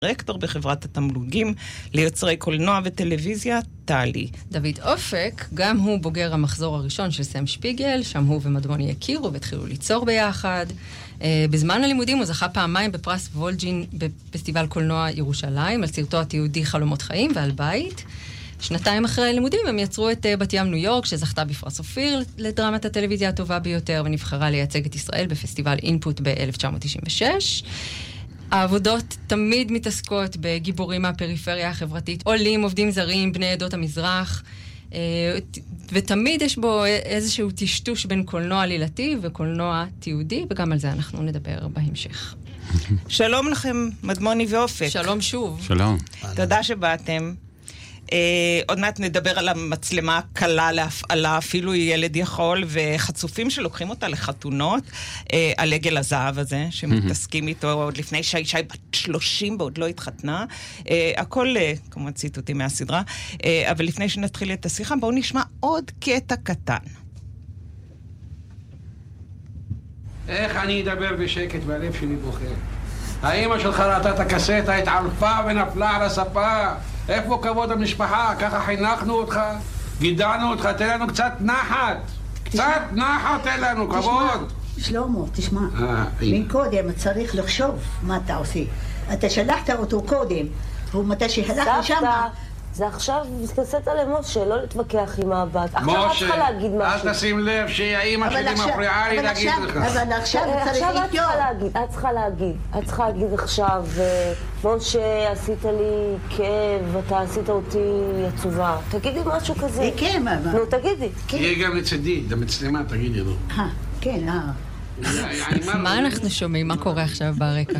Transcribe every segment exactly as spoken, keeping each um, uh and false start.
דירקטור בחברת התמלוגים ליוצרי קולנוע וטלוויזיה, טלי. דוד אופק, גם הוא בוגר המחזור הראשון של סם שפיגל, שם הוא ומדמוני הכירו והתחילו ליצור ביחד. בזמן הלימודים הוא זכה פעמיים בפרס וולג'ין בפסטיבל קולנוע ירושלים, על סרטו התיעודי חלומות חיים ועל בית. שנתיים אחרי הלימודים הם יצרו את בת ים ניו יורק, שזכתה בפרס אופיר לדרמת הטלוויזיה הטובה ביותר, ונבחרה לייצג את ישראל בפסטיבל אינפוט ב-אלף תשע מאות תשעים ושש. העבודות תמיד מתעסקות בגיבורים מהפריפריה החברתית, עולים, עובדים זרים, בני עדות המזרח, ותמיד יש בו איזשהו טשטוש בין קולנוע עלילתי וקולנוע תיעודי, וגם על זה אנחנו נדבר בהמשך. שלום לכם, מדמוני ואופק. שלום שוב. שלום. תודה שבאתם. Uh, עוד מעט נדבר על המצלמה קלה להפעלה, אפילו ילד יכול, וחצופים שלוקחים אותה לחתונות, uh, על עגל הזהב הזה, שמתעסקים איתו עוד לפני שהאישה בת שלושים ועוד לא התחתנה. Uh, הכל, uh, כמובן ציטוטים מהסדרה, uh, אבל לפני שנתחיל את השיחה, בואו נשמע עוד קטע קטן. איך אני אדבר בשקט והלב שלי בוכה? האמא שלך ראתה את הקסטה, התעלפה ונפלה על הספה. איפה כבוד המשפחה? ככה חינכנו אותך, גידענו אותך, תן לנו קצת נחת. קצת נחת תן לנו, כבוד. שלמה, תשמע, מקודם צריך לחשוב מה אתה עושה. אתה שלחת אותו קודם, ומתי שהלך לשם... זה עכשיו קסטה למשה, לא להתווכח עם הבת. עכשיו את צריכה להגיד משהו. אל תשים לב שהאמא שלי מפריעה לי להגיד לך. אבל עכשיו צריך איתו. את צריכה להגיד, את צריכה להגיד עכשיו, משה, עשית לי כאב, אתה עשית אותי עצובה. תגידי משהו כזה. כן, מה? נו, תגידי. תהיה גם לצדי, למצלמה, תגידי לו. אה, כן, אה. מה אנחנו שומעים? מה קורה עכשיו ברקע?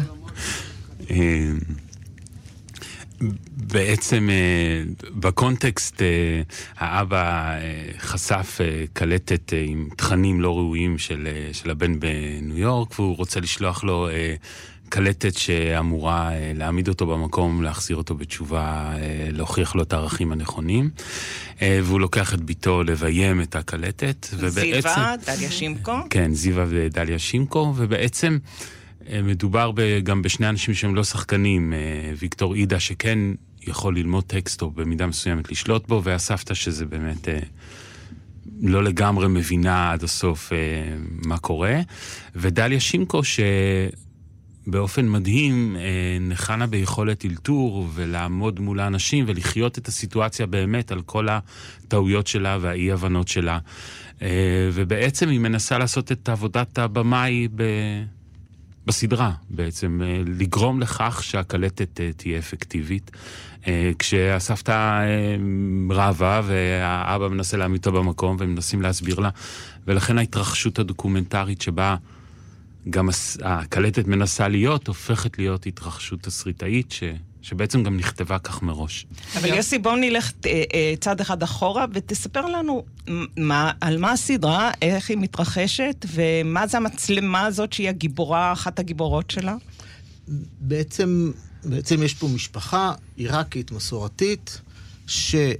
בעצם בקונטקסט האבא חשף קלטת עם תכנים לא ראויים של, של הבן בניו יורק, והוא רוצה לשלוח לו קלטת שאמורה להעמיד אותו במקום, להחזיר אותו בתשובה, להוכיח לו את הערכים הנכונים, והוא לוקח את ביתו לביים את הקלטת. זיווה, דליה שימקו. כן, זיווה ודליה שימקו, ובעצם מדובר גם בשני אנשים שהם לא שחקנים, ויקטור אידה שכן יכול ללמוד טקסט או במידה מסוימת לשלוט בו, והסבתא שזה באמת לא לגמרי מבינה עד הסוף מה קורה, ודליה שימקו שבאופן מדהים נחנה ביכולת אלתור ולעמוד מול האנשים ולחיות את הסיטואציה באמת על כל הטעויות שלה והאי הבנות שלה, ובעצם היא מנסה לעשות את עבודת הבמאי ב... בסדרה, בעצם, לגרום לכך שהקלטת תהיה אפקטיבית. כשהסבתא רבה והאבא מנסה להעמיד אותו במקום, והם מנסים להסביר לה, ולכן ההתרחשות הדוקומנטרית שבה גם הקלטת מנסה להיות, הופכת להיות התרחשות תסריטאית, ש... שבעצם גם נכתבה כך מראש. אבל יוסי, בואו נלך צד אחד אחורה, ותספר לנו מה, על מה הסדרה, איך היא מתרחשת, ומה זה המצלמה הזאת שהיא הגיבורה, אחת הגיבורות שלה? בעצם, בעצם יש פה משפחה עיראקית מסורתית, ששני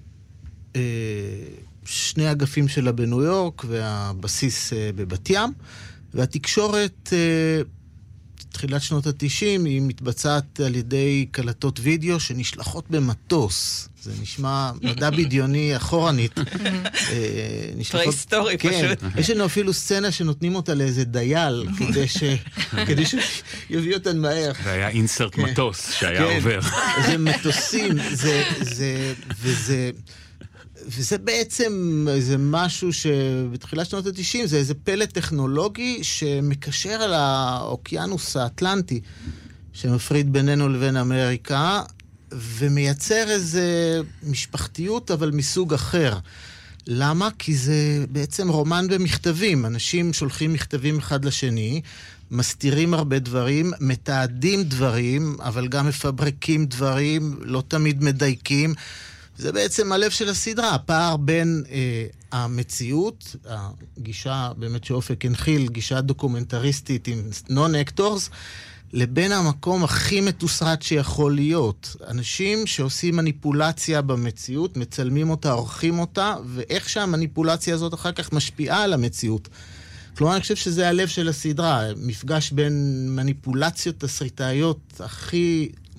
אגפים שלה בניו יורק, והבסיס בבת ים, והתקשורת... תחילת שנות ה-תשעים היא מתבצעת על ידי קלטות וידאו שנשלחות במטוס. זה נשמע מדע בדיוני אחורנית. פרה-היסטורי פשוט. יש לנו אפילו סצנה שנותנים אותה לאיזה דייל, כדי שיביא אותן מהר. זה היה אינסרט מטוס שהיה עובר. זה מטוסים, וזה... וזה בעצם איזה משהו שבתחילת שנות ה-תשעים זה איזה פלט טכנולוגי שמקשר על האוקיינוס האטלנטי שמפריד בינינו לבין אמריקה ומייצר איזה משפחתיות אבל מסוג אחר. למה? כי זה בעצם רומן במכתבים. אנשים שולחים מכתבים אחד לשני, מסתירים הרבה דברים, מתעדים דברים, אבל גם מפברקים דברים, לא תמיד מדייקים. זה בעצם הלב של הסדרה, הפער בין אה, המציאות, הגישה באמת שאופק הנחיל, גישה דוקומנטריסטית עם נון-אקטורס, לבין המקום הכי מתוסרט שיכול להיות. אנשים שעושים מניפולציה במציאות, מצלמים אותה, עורכים אותה, ואיך שהמניפולציה הזאת אחר כך משפיעה על המציאות. כלומר, אני חושב שזה הלב של הסדרה, מפגש בין מניפולציות תסריטאיות הכי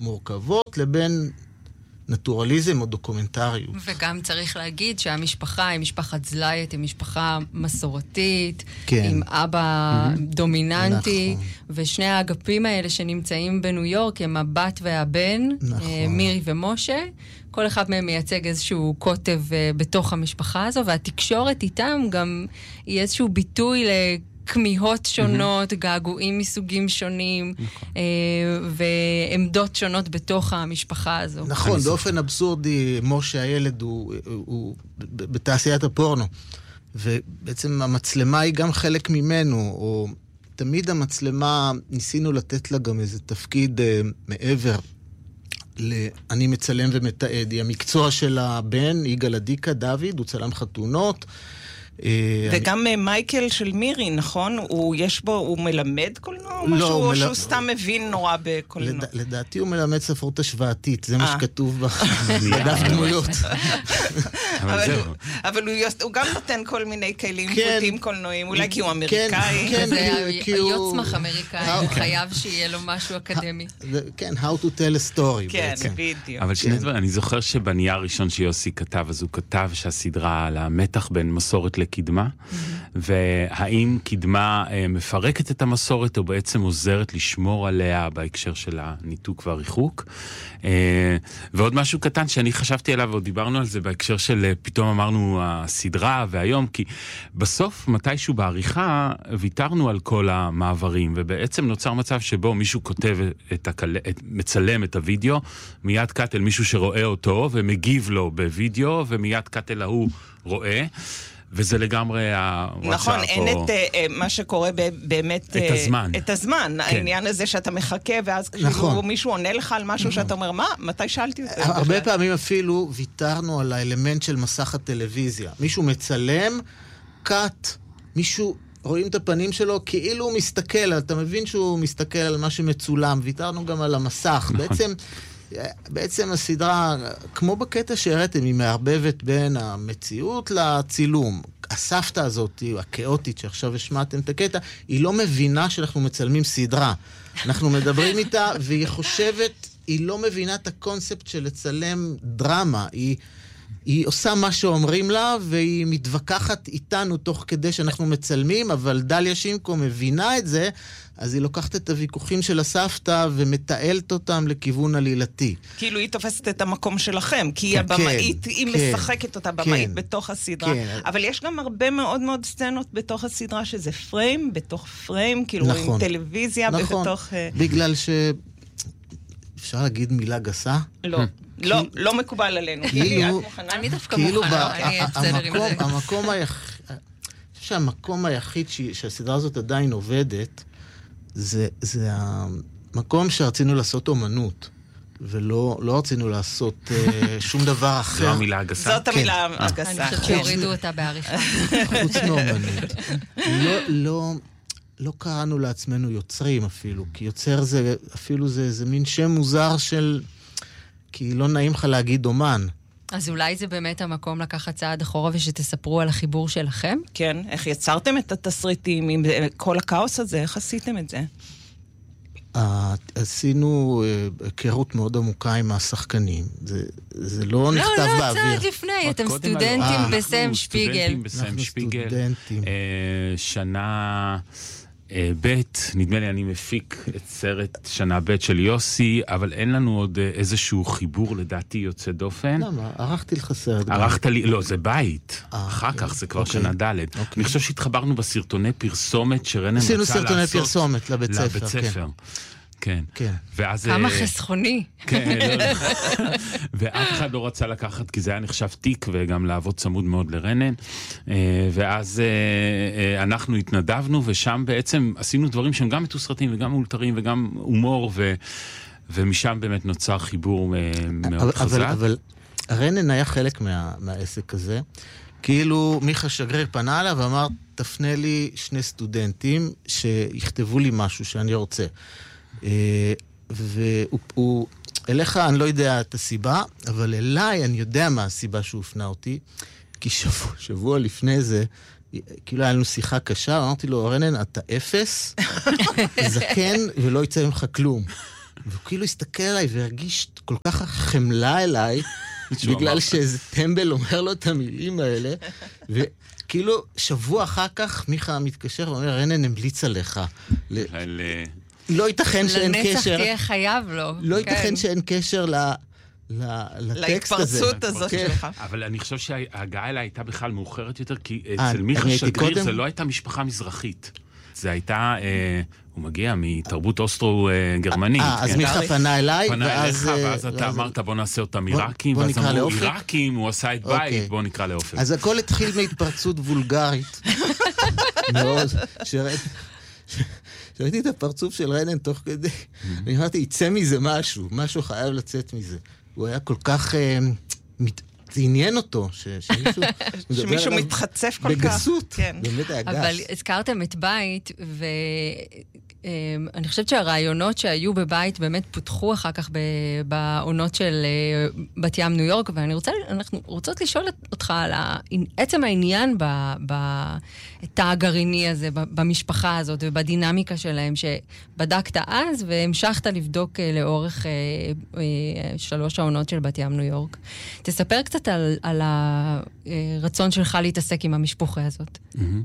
מורכבות לבין נטורליזם או דוקומנטריות. וגם צריך להגיד שהמשפחה היא משפחת זלייט, היא משפחה מסורתית, כן. עם אבא Mm-hmm. דומיננטי, נכון. ושני האגפים האלה שנמצאים בניו יורק הם הבת והבן, נכון. מירי ומשה. כל אחד מהם מייצג איזשהו כותב בתוך המשפחה הזו, והתקשורת איתם גם היא איזשהו ביטוי לכמיהות שונות, mm-hmm. געגועים מסוגים שונים, נכון. ועמדות שונות בתוך המשפחה הזו. נכון, באופן אבסורדי, משה הילד הוא, הוא, הוא בתעשיית הפורנו, ובעצם המצלמה היא גם חלק ממנו, או תמיד המצלמה, ניסינו לתת לה גם איזה תפקיד uh, מעבר. אני מצלם ומתעד, היא המקצוע של הבן, יגאל אדיקה, דוד, הוא צלם חתונות. וגם מייקל של מירי, נכון? הוא יש בו, הוא מלמד קולנוע או משהו, או שהוא סתם מבין נורא בקולנוע? לדעתי הוא מלמד ספרות השוואתית, זה מה שכתוב בדף דמויות. אבל הוא גם נותן כל מיני כלים פוטים קולנועים, אולי כי הוא אמריקאי. זה יוצמח אמריקאי, הוא חייב שיהיה לו משהו אקדמי. כן, how to tell a story. כן, בדיוק. אבל שני דברים, אני זוכר שבנייר הראשון שיוסי כתב, אז הוא כתב שהסדרה על המתח בין מסורת לקדמה, והאם קדמה מפרקת את המסורת או בעצם עוזרת לשמור עליה בהקשר של הניתוק והריחוק. ועוד משהו קטן שאני חשבתי עליו, ועוד דיברנו על זה בהקשר של פתאום אמרנו הסדרה והיום, כי בסוף מתישהו בעריכה ויתרנו על כל המעברים, ובעצם נוצר מצב שבו מישהו כותב את הקל... את... מצלם את הוידאו, מיד קאט אל מישהו שרואה אותו ומגיב לו בוידאו, ומיד קאט אל ההוא רואה. וזה לגמרי הוואטסאפ. נכון, אין את מה שקורה באמת... את הזמן. את הזמן. העניין הזה שאתה מחכה, ואז כשמישהו מישהו עונה לך על משהו שאתה אומר, מה? מתי שאלתי אותי? הרבה פעמים אפילו ויתרנו על האלמנט של מסך הטלוויזיה. מישהו מצלם, קאט, מישהו... רואים את הפנים שלו כאילו הוא מסתכל, אתה מבין שהוא מסתכל על מה שמצולם, ויתרנו גם על המסך. בעצם, בעצם הסדרה, כמו בקטע שהראיתם, היא מערבבת בין המציאות לצילום. הסבתא הזאת, הכאוטית שעכשיו השמעתם את הקטע, היא לא מבינה שאנחנו מצלמים סדרה. אנחנו מדברים איתה, והיא חושבת, היא לא מבינה את הקונספט של לצלם דרמה. היא... היא עושה מה שאומרים לה, והיא מתווכחת איתנו תוך כדי שאנחנו מצלמים, אבל דליה שינקו מבינה את זה, אז היא לוקחת את הוויכוחים של הסבתא ומתעלת אותם לכיוון עלילתי. כאילו היא תופסת את המקום שלכם, כי היא הבמאית, היא משחקת אותה במאית בתוך הסדרה. אבל יש גם הרבה מאוד מאוד סצנות בתוך הסדרה, שזה פריים, בתוך פריים, כאילו עם טלוויזיה, בתוך... בגלל ש... אפשר להגיד מילה גסה? לא. לא, לא מקובל עלינו. אני דווקא מוכנה, אני אצלר עם זה. המקום היחיד, אני חושב שהמקום היחיד שהסדרה הזאת עדיין עובדת, זה המקום שרצינו לעשות אומנות, ולא רצינו לעשות שום דבר אחר. זו המילה הגסה? זאת המילה הגסה. אני חושבת שהורידו אותה בעריכה. חוץ מאומנית. לא... לא קראנו לעצמנו יוצרים אפילו, כי יוצר זה, אפילו זה, זה מין שם מוזר של, כי לא נעים לך להגיד אומן. אז אולי זה באמת המקום לקחת צעד אחורה ושתספרו על החיבור שלכם? כן, איך יצרתם את התסריטים עם כל הכאוס הזה, איך עשיתם את זה? עשינו היכרות מאוד עמוקה עם השחקנים. זה, זה לא נכתב באוויר. לא, לא, צעד לפני, אתם סטודנטים בסם שפיגל. בסם שפיגל. שנה ב', נדמה לי אני מפיק את סרט שנה ב' של יוסי, אבל אין לנו עוד איזשהו חיבור לדעתי יוצא דופן. למה? ערכתי לך סרט. ערכת לי, לא, זה בית. אחר כך זה כבר שנה ד'. אני חושב שהתחברנו בסרטוני פרסומת שרנן רצה לעשות. עשינו סרטוני פרסומת לבית ספר. לבית ספר. כן. כן. ואז... כמה חסכוני. כן. ואף אחד לא רצה לקחת, כי זה היה נחשב תיק, וגם לעבוד צמוד מאוד לרנן. ואז אנחנו התנדבנו, ושם בעצם עשינו דברים שהם גם מתוסרטים, וגם מאולתרים, וגם הומור, ו... ומשם באמת נוצר חיבור מאוד חזק. אבל רנן היה חלק מהעסק הזה. כאילו מיכה שגריר פנה עליו ואמר, תפנה לי שני סטודנטים שיכתבו לי משהו שאני רוצה. והוא, אליך אני לא יודע את הסיבה, אבל אליי אני יודע מה הסיבה שהוא הפנה אותי, כי שבוע, שבוע לפני זה, כאילו היה לנו שיחה קשה, אמרתי לו, רנן, אתה אפס, זקן ולא יצא ממך כלום. והוא כאילו הסתכל עליי והרגיש כל כך חמלה אליי, בגלל שאיזה טמבל אומר לו את המילים האלה, וכאילו שבוע אחר כך מיכה מתקשר ואומר, רנן המליץ עליך. לא ייתכן שאין קשר... לנצח תהיה חייב לו. לא ייתכן שאין קשר ל... לטקסט הזה. להתפרצות הזאת שלך. אבל אני חושב שההגעה אליי הייתה בכלל מאוחרת יותר, כי אצל מיכה שגריר זה לא הייתה משפחה מזרחית. זה הייתה, הוא מגיע מתרבות אוסטרו-גרמנית. אז מיכה פנה אליי, פנה אליך, ואז אתה אמרת בוא נעשה אותם עיראקים, ואז אמרו עיראקים, הוא עשה את בית, בוא נקרא לאופק. אז הכל התחיל מהתפרצות וולגרית. מאוד, שראיתי את הפרצוף של רנן תוך כדי, ואני אמרתי, יצא מזה משהו, משהו חייב לצאת מזה. הוא היה כל כך, זה עניין אותו, שמישהו מתחצף כל כך. בגסות, באמת היה גס. אבל הזכרתם את בית, ואני חושבת שהרעיונות שהיו בבית באמת פותחו אחר כך בעונות של בת ים ניו יורק, ואני רוצה, אנחנו רוצות לשאול אותך על עצם העניין בתא הגרעיני הזה, במשפחה הזאת ובדינמיקה שלהם, שבדקת אז והמשכת לבדוק לאורך שלוש העונות של בת ים ניו יורק. תספר קצת על, על הרצון שלך להתעסק עם המשפחה הזאת.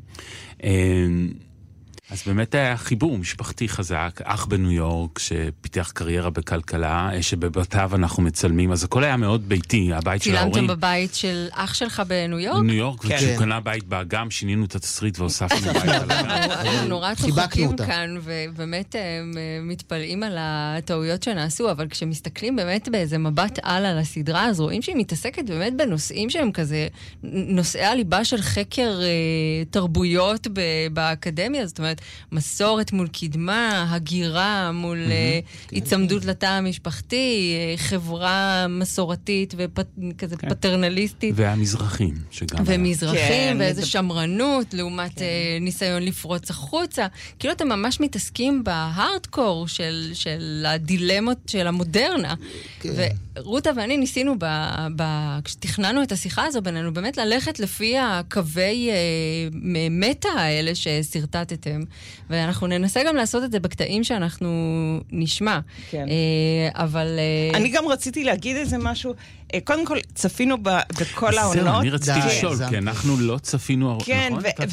אז באמת היה חיבור משפחתי חזק, אח בניו יורק שפיתח קריירה בכלכלה, שבבתיו אנחנו מצלמים, אז הכל היה מאוד ביתי, הבית של ההורים. צילמתם בבית של אח שלך בניו יורק? בניו יורק, וכשהוא קנה בית באגם, שינינו את התסריט והוספנו בית על האגם. אנחנו נורא צוחקים כאן, ובאמת מתפלאים על הטעויות שנעשו, אבל כשמסתכלים באמת באיזה מבט על על הסדרה, אז רואים שהיא מתעסקת באמת בנושאים שהם כזה, נושאי הליבה של חקר תרבויות באקדמיה, זאת אומרת, מסורת מול קדמה, הגירה מול הצמדות לתא המשפחתי, חברה מסורתית וכזה פטרנליסטית. והמזרחים שגם... ומזרחים, ואיזו שמרנות, לעומת ניסיון לפרוץ החוצה. כאילו אתם ממש מתעסקים בהארדקור של הדילמות של המודרנה. ורותה ואני ניסינו, כשתכננו את השיחה הזו בינינו, באמת ללכת לפי הקווי מטה האלה שסרטטתם. ואנחנו ננסה גם לעשות את זה בקטעים שאנחנו נשמע. כן. אבל... אני גם רציתי להגיד איזה משהו. קודם כל, צפינו בכל העונות. זהו, אני רציתי לשאול, כי אנחנו לא צפינו... כן,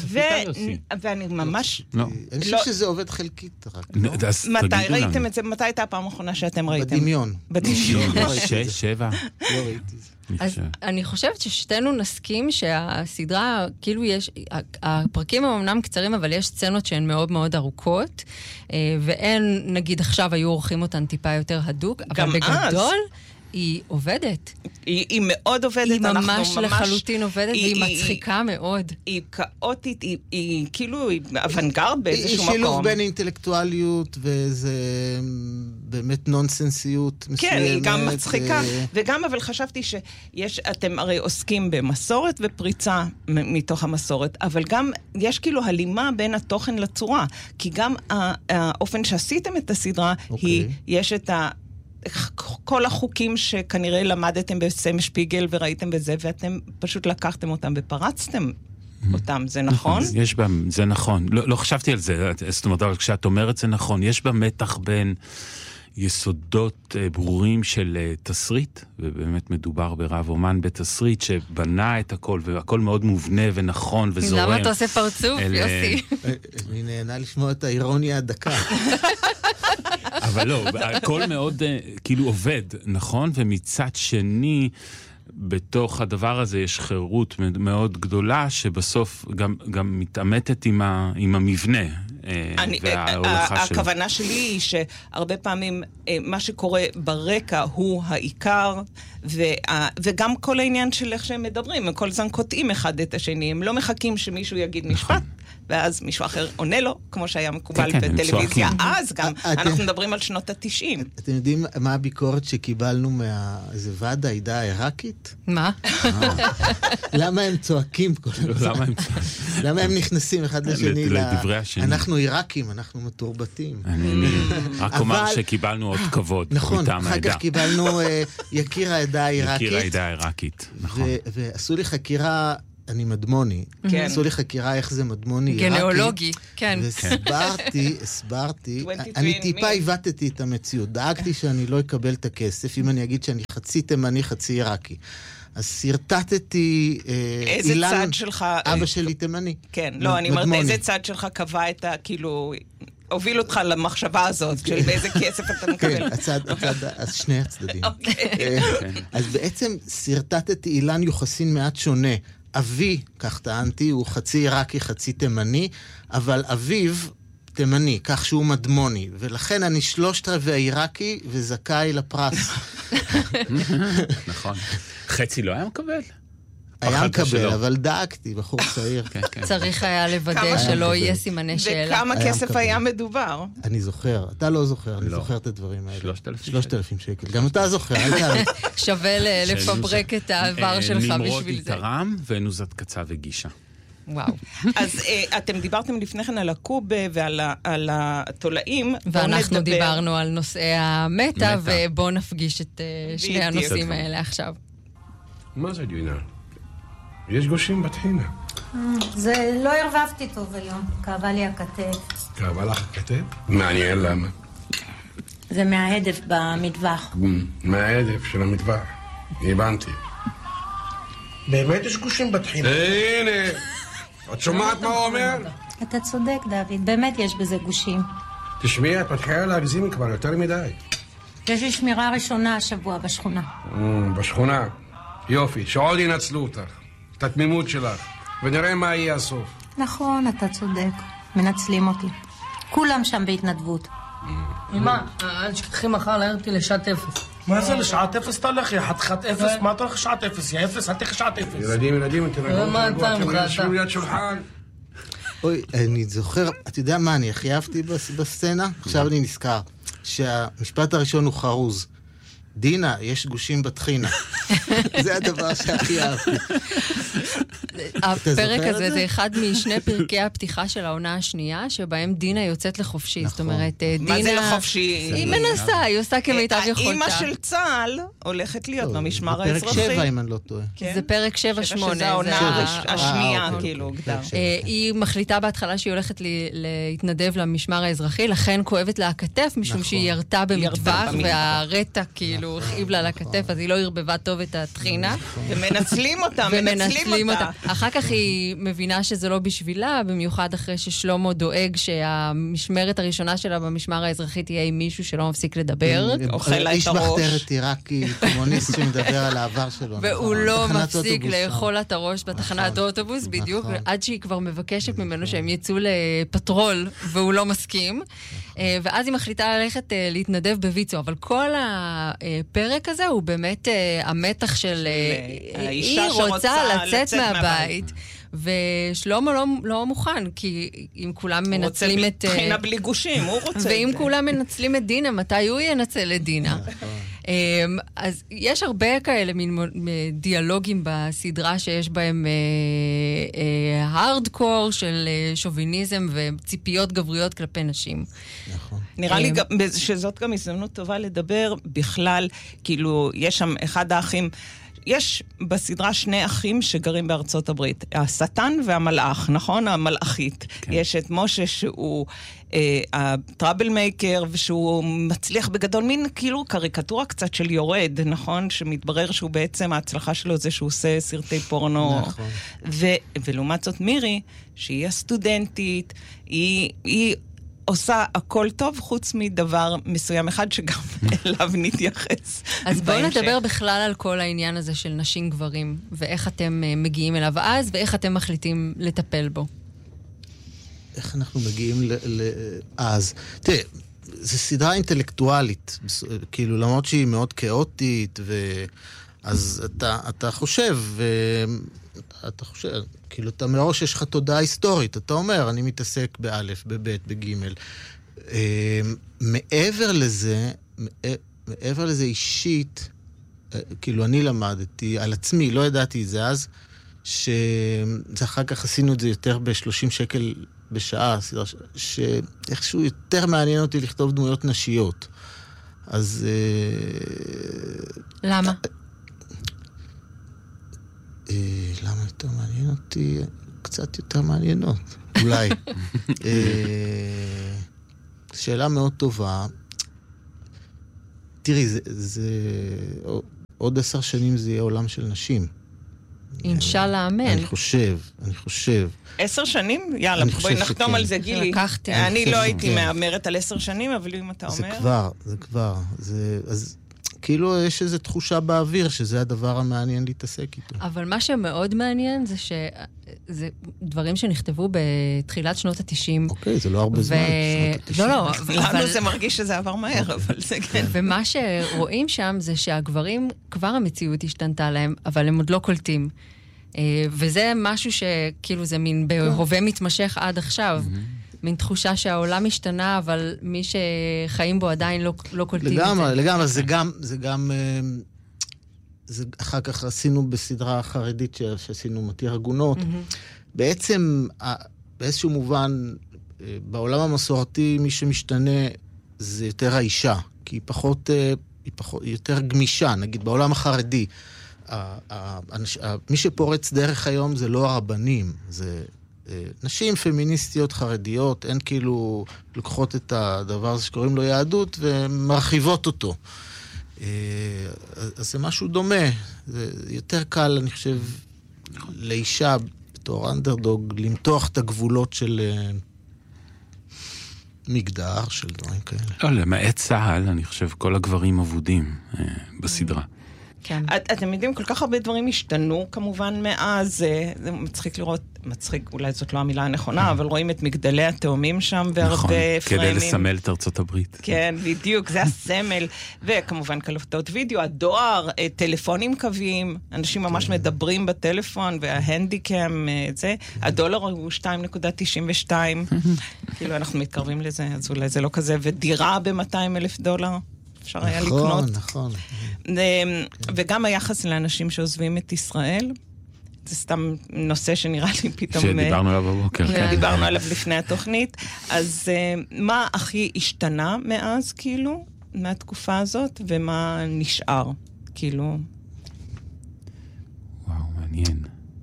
ואני ממש... אני חושב שזה עובד חלקית רק. מתי ראיתם את זה? מתי הייתה הפעם האחרונה שאתם ראיתם? בדמיון. בדמיון. שש, שבע. לא ראיתי זה. אז אני חושבת ששתינו נסכים שהסדרה, כאילו יש, הפרקים הם אמנם קצרים, אבל יש סצנות שהן מאוד מאוד ארוכות, ואין, נגיד עכשיו היו עורכים אותן טיפה יותר הדוק, אבל בגדול היא עובדת. היא, היא מאוד עובדת. היא ממש לחלוטין עובדת, והיא מצחיקה מאוד. היא כאוטית, היא, היא כאילו היא אוונגרד באיזשהו מקום. היא שילוב בין אינטלקטואליות ואיזה באמת נונסנסיות מסוימת. כן, היא גם מצחיקה. וגם, אבל חשבתי שיש, אתם הרי עוסקים במסורת ופריצה מתוך המסורת, אבל גם יש כאילו הלימה בין התוכן לצורה. כי גם האופן שעשיתם את הסדרה, היא, יש את ה... כל החוקים שכנראה למדתם בסם שפיגל וראיתם בזה, ואתם פשוט לקחתם אותם ופרצתם אותם, זה נכון? יש בה, זה נכון. לא, לא חשבתי על זה, זאת אומרת, אבל כשאת אומרת זה נכון. יש בה מתח בין יסודות ברורים של תסריט, ובאמת מדובר ברב אומן בתסריט שבנה את הכל, והכל מאוד מובנה ונכון וזורם. למה אתה עושה פרצוף, יוסי? אני נהנה לשמוע את האירוניה הדקה. אבל לא, הכל מאוד כאילו עובד, נכון? ומצד שני, בתוך הדבר הזה יש חירות מאוד גדולה, שבסוף גם, גם מתאמתת עם, ה, עם המבנה. אני, הכוונה שלי היא שהרבה פעמים מה שקורה ברקע הוא העיקר, וגם כל העניין של איך שהם מדברים, הם כל זמן קוטעים אחד את השני, הם לא מחכים שמישהו יגיד משפט, ואז מישהו אחר עונה לו, כמו שהיה מקובל בטלוויזיה. אז גם, אנחנו מדברים על שנות התשעים. אתם יודעים מה הביקורת שקיבלנו מאיזה ועד העדה העיראקית? מה? למה הם צועקים כל הזמן? למה הם צועקים? למה הם נכנסים אחד לשני? לדברי השני. אנחנו עיראקים, אנחנו מתורבתים. אני רק אומר שקיבלנו עוד כבוד מטעם העדה. נכון, אחר כך קיבלנו יקיר העדה העיראקית. יקיר העדה העיראקית, נכון. ועשו לי חקירה אני מדמוני. כן. עשו לי חקירה איך זה מדמוני עיראקי. גנאולוגי, כן. והסברתי, הסברתי, אני טיפה הבטתי את המציאות. דאגתי שאני לא אקבל את הכסף, אם אני אגיד שאני חצי תימני, חצי עיראקי. אז סרטטתי איזה צד שלך... אבא שלי תימני. כן, לא, אני אומרת, איזה צד שלך קבע את ה... כאילו... הוביל אותך למחשבה הזאת, של באיזה כסף אתה מקבל. כן, הצד, אז שני הצדדים. אז בעצם סרטטתי אילן יוחסין מעט שונה. אבי, כך טענתי, הוא חצי עיראקי, חצי תימני, אבל אביו תימני, כך שהוא מדמוני, ולכן אני שלושת רבעי עיראקי וזכאי לפרס. נכון. חצי לא היה מקבל? היה מקבל, אבל דאגתי, בחור צעיר. צריך היה לוודא שלא יהיה סימני שאלה. וכמה כסף היה מדובר? אני זוכר, אתה לא זוכר, אני זוכר את הדברים האלה. שלושת אלפים. שלושת אלפים שקל. גם אתה זוכר, אל תענה. שווה לפברק את העבר שלך בשביל זה. נמרודי תרם ונוזת קצב הגישה. וואו. אז אתם דיברתם לפני כן על הקובה ועל התולעים. ואנחנו דיברנו על נושאי המטה, ובואו נפגיש את שני הנושאים האלה עכשיו. מה זה דינה? יש גושים בתחינה. זה לא הרבבתי טוב היום, כאבה לי הכתף. כאבה לך הכתף? מעניין למה. זה מההדף במטווח. מההדף של המטווח. הבנתי. באמת יש גושים בתחינה. הנה, את שומעת מה הוא אומר? אתה צודק, דוד, באמת יש בזה גושים. תשמעי, את מתחילה להגזים כבר יותר מדי. יש לי שמירה ראשונה השבוע בשכונה. בשכונה? יופי, שעוד ינצלו אותך. את התמימות שלך, ונראה מה יהיה הסוף. נכון, אתה צודק. מנצלים אותי. כולם שם בהתנדבות. אמא, אל תשכחי מחר להעיר אותי לשעת אפס. מה זה לשעת אפס תלכי? חתיכת אפס? מה אתה הולך לשעת אפס? יא אפס, אל תלך לשעת אפס. ילדים, ילדים, תרגעו, תרגעו, אתם יושבים ליד שולחן. אוי, אני זוכר, אתה יודע מה אני הכי אהבתי בסצנה? עכשיו אני נזכר, שהמשפט הראשון הוא חרוז. דינה, יש גושים בתחינה. זה הדבר שהכי אהבתי. הפרק הזה זה אחד משני פרקי הפתיחה של העונה השנייה, שבהם דינה יוצאת לחופשי. זאת אומרת, דינה... מה זה לחופשי? היא מנסה, היא עושה כמיטב יכולתה. האמא של צה"ל הולכת להיות במשמר האזרחי. פרק שבע, אם אני לא טועה. זה פרק שבע שמונה. שזה העונה השנייה, כאילו. היא מחליטה בהתחלה שהיא הולכת להתנדב למשמר האזרחי, לכן כואבת לה הכתף, משום שהיא ירתה במטווח, והרטה כאילו הכאיב לה לכתף, אז היא לא הרבבה טוב את התחינה. ומנצלים אותה, מנצלים אותה. אחר כך היא מבינה שזה לא בשבילה, במיוחד אחרי ששלמה דואג שהמשמרת הראשונה שלה במשמר האזרחי תהיה עם מישהו שלא מפסיק לדבר. אוכל לה את איש הראש. מחתרת עיראקי, קומוניסט שמדבר על העבר שלו. והוא לא מפסיק לאכול לה את הראש בתחנת האוטובוס, בדיוק, עד שהיא כבר מבקשת ממנו שהם יצאו לפטרול, והוא לא מסכים. ואז היא מחליטה ללכת להתנדב בויצו, אבל כל הפרק הזה הוא באמת המתח של היא רוצה לצאת מהבית, ושלמה לא, לא מוכן, כי אם כולם מנצלים את... הוא רוצה בחינה בלי גושים, הוא רוצה את זה. ואם כולם מנצלים את דינה, מתי הוא ינצל את דינה? אז יש הרבה כאלה מין דיאלוגים בסדרה שיש בהם הארדקור של שוביניזם וציפיות גבריות כלפי נשים. נכון. נראה לי שזאת גם הזדמנות טובה לדבר בכלל, כאילו יש שם אחד האחים, יש בסדרה שני אחים שגרים בארצות הברית, השטן והמלאך, נכון? המלאכית. כן. יש את משה שהוא אה, הטראבל מייקר, ושהוא מצליח בגדול, מין כאילו קריקטורה קצת של יורד, נכון? שמתברר שהוא בעצם, ההצלחה שלו זה שהוא עושה סרטי פורנו. נכון. ו, ולעומת זאת מירי, שהיא הסטודנטית, היא... היא עושה הכל טוב חוץ מדבר מסוים אחד שגם אליו נתייחס. אז בואו נדבר בכלל על כל העניין הזה של נשים גברים, ואיך אתם מגיעים אליו אז, ואיך אתם מחליטים לטפל בו. איך אנחנו מגיעים אז? תראה, זו סדרה אינטלקטואלית, כאילו למרות שהיא מאוד כאוטית, אז אתה, אתה חושב, אתה חושב, כאילו אתה מראש יש לך תודעה היסטורית, אתה אומר, אני מתעסק באלף, בבית, בגימל. מעבר לזה, מעבר לזה אישית, כאילו אני למדתי על עצמי, לא ידעתי את זה אז, שאחר כך עשינו את זה יותר ב-שלושים שקל בשעה, שאיכשהו יותר מעניין אותי לכתוב דמויות נשיות. אז... למה? למה יותר מעניין אותי? קצת יותר מעניינות, אולי. שאלה מאוד טובה. תראי, זה... עוד עשר שנים זה יהיה עולם של נשים. אינשאללה, אמן. אני חושב, אני חושב. עשר שנים? יאללה, בואי נחתום על זה, גילי. לקחתי. אני לא הייתי מאמרת על עשר שנים, אבל אם אתה אומר... זה כבר, זה כבר. אז כאילו יש איזו תחושה באוויר שזה הדבר המעניין להתעסק איתו. אבל מה שמאוד מעניין זה שזה דברים שנכתבו בתחילת שנות ה-תשעים. אוקיי, זה לא הרבה זמן. לא, לא. לנו זה מרגיש שזה עבר מהר, אבל זה כן. ומה שרואים שם זה שהגברים, כבר המציאות השתנתה להם, אבל הם עוד לא קולטים. וזה משהו שכאילו זה מין בהווה מתמשך עד עכשיו. מין תחושה שהעולם השתנה, אבל מי שחיים בו עדיין לא, לא קולטים את זה. לגמרי, לגמרי, זה גם, זה גם, זה אחר כך עשינו בסדרה חרדית שעשינו מתיר עגונות. בעצם, באיזשהו מובן, בעולם המסורתי, מי שמשתנה זה יותר האישה, כי היא פחות, היא פחות, יותר גמישה, נגיד, בעולם החרדי. מי שפורץ דרך היום זה לא הרבנים, זה... נשים פמיניסטיות חרדיות, הן כאילו לוקחות את הדבר הזה שקוראים לו יהדות ומרחיבות אותו. אז זה משהו דומה. זה יותר קל, אני חושב, לאישה בתור אנדרדוג, למתוח את הגבולות של מגדר, של דברים כאלה. לא, למעט צהל, אני חושב, כל הגברים עבודים בסדרה. כן. את, אתם יודעים, כל כך הרבה דברים השתנו כמובן מאז, זה, זה מצחיק לראות, מצחיק, אולי זאת לא המילה הנכונה, אבל רואים את מגדלי התאומים שם, והרבה נכון, פריימים. כדי לסמל את ארצות הברית. כן, בדיוק, זה הסמל, וכמובן קלטות וידאו, הדואר, טלפונים קוויים, אנשים ממש מדברים בטלפון, וההנדיקאם, זה, הדולר הוא שתיים נקודה תשעים ושתיים, כאילו אנחנו מתקרבים לזה, אז אולי זה לא כזה, ודירה ב-מאתיים אלף דולר. אפשר היה לקנות. נכון, נכון. וגם היחס לאנשים שעוזבים את ישראל, זה סתם נושא שנראה לי פתאום... שדיברנו עליו בבוקר. דיברנו עליו לפני התוכנית. אז מה הכי השתנה מאז, כאילו, מהתקופה הזאת, ומה נשאר, כאילו? וואו, מעניין.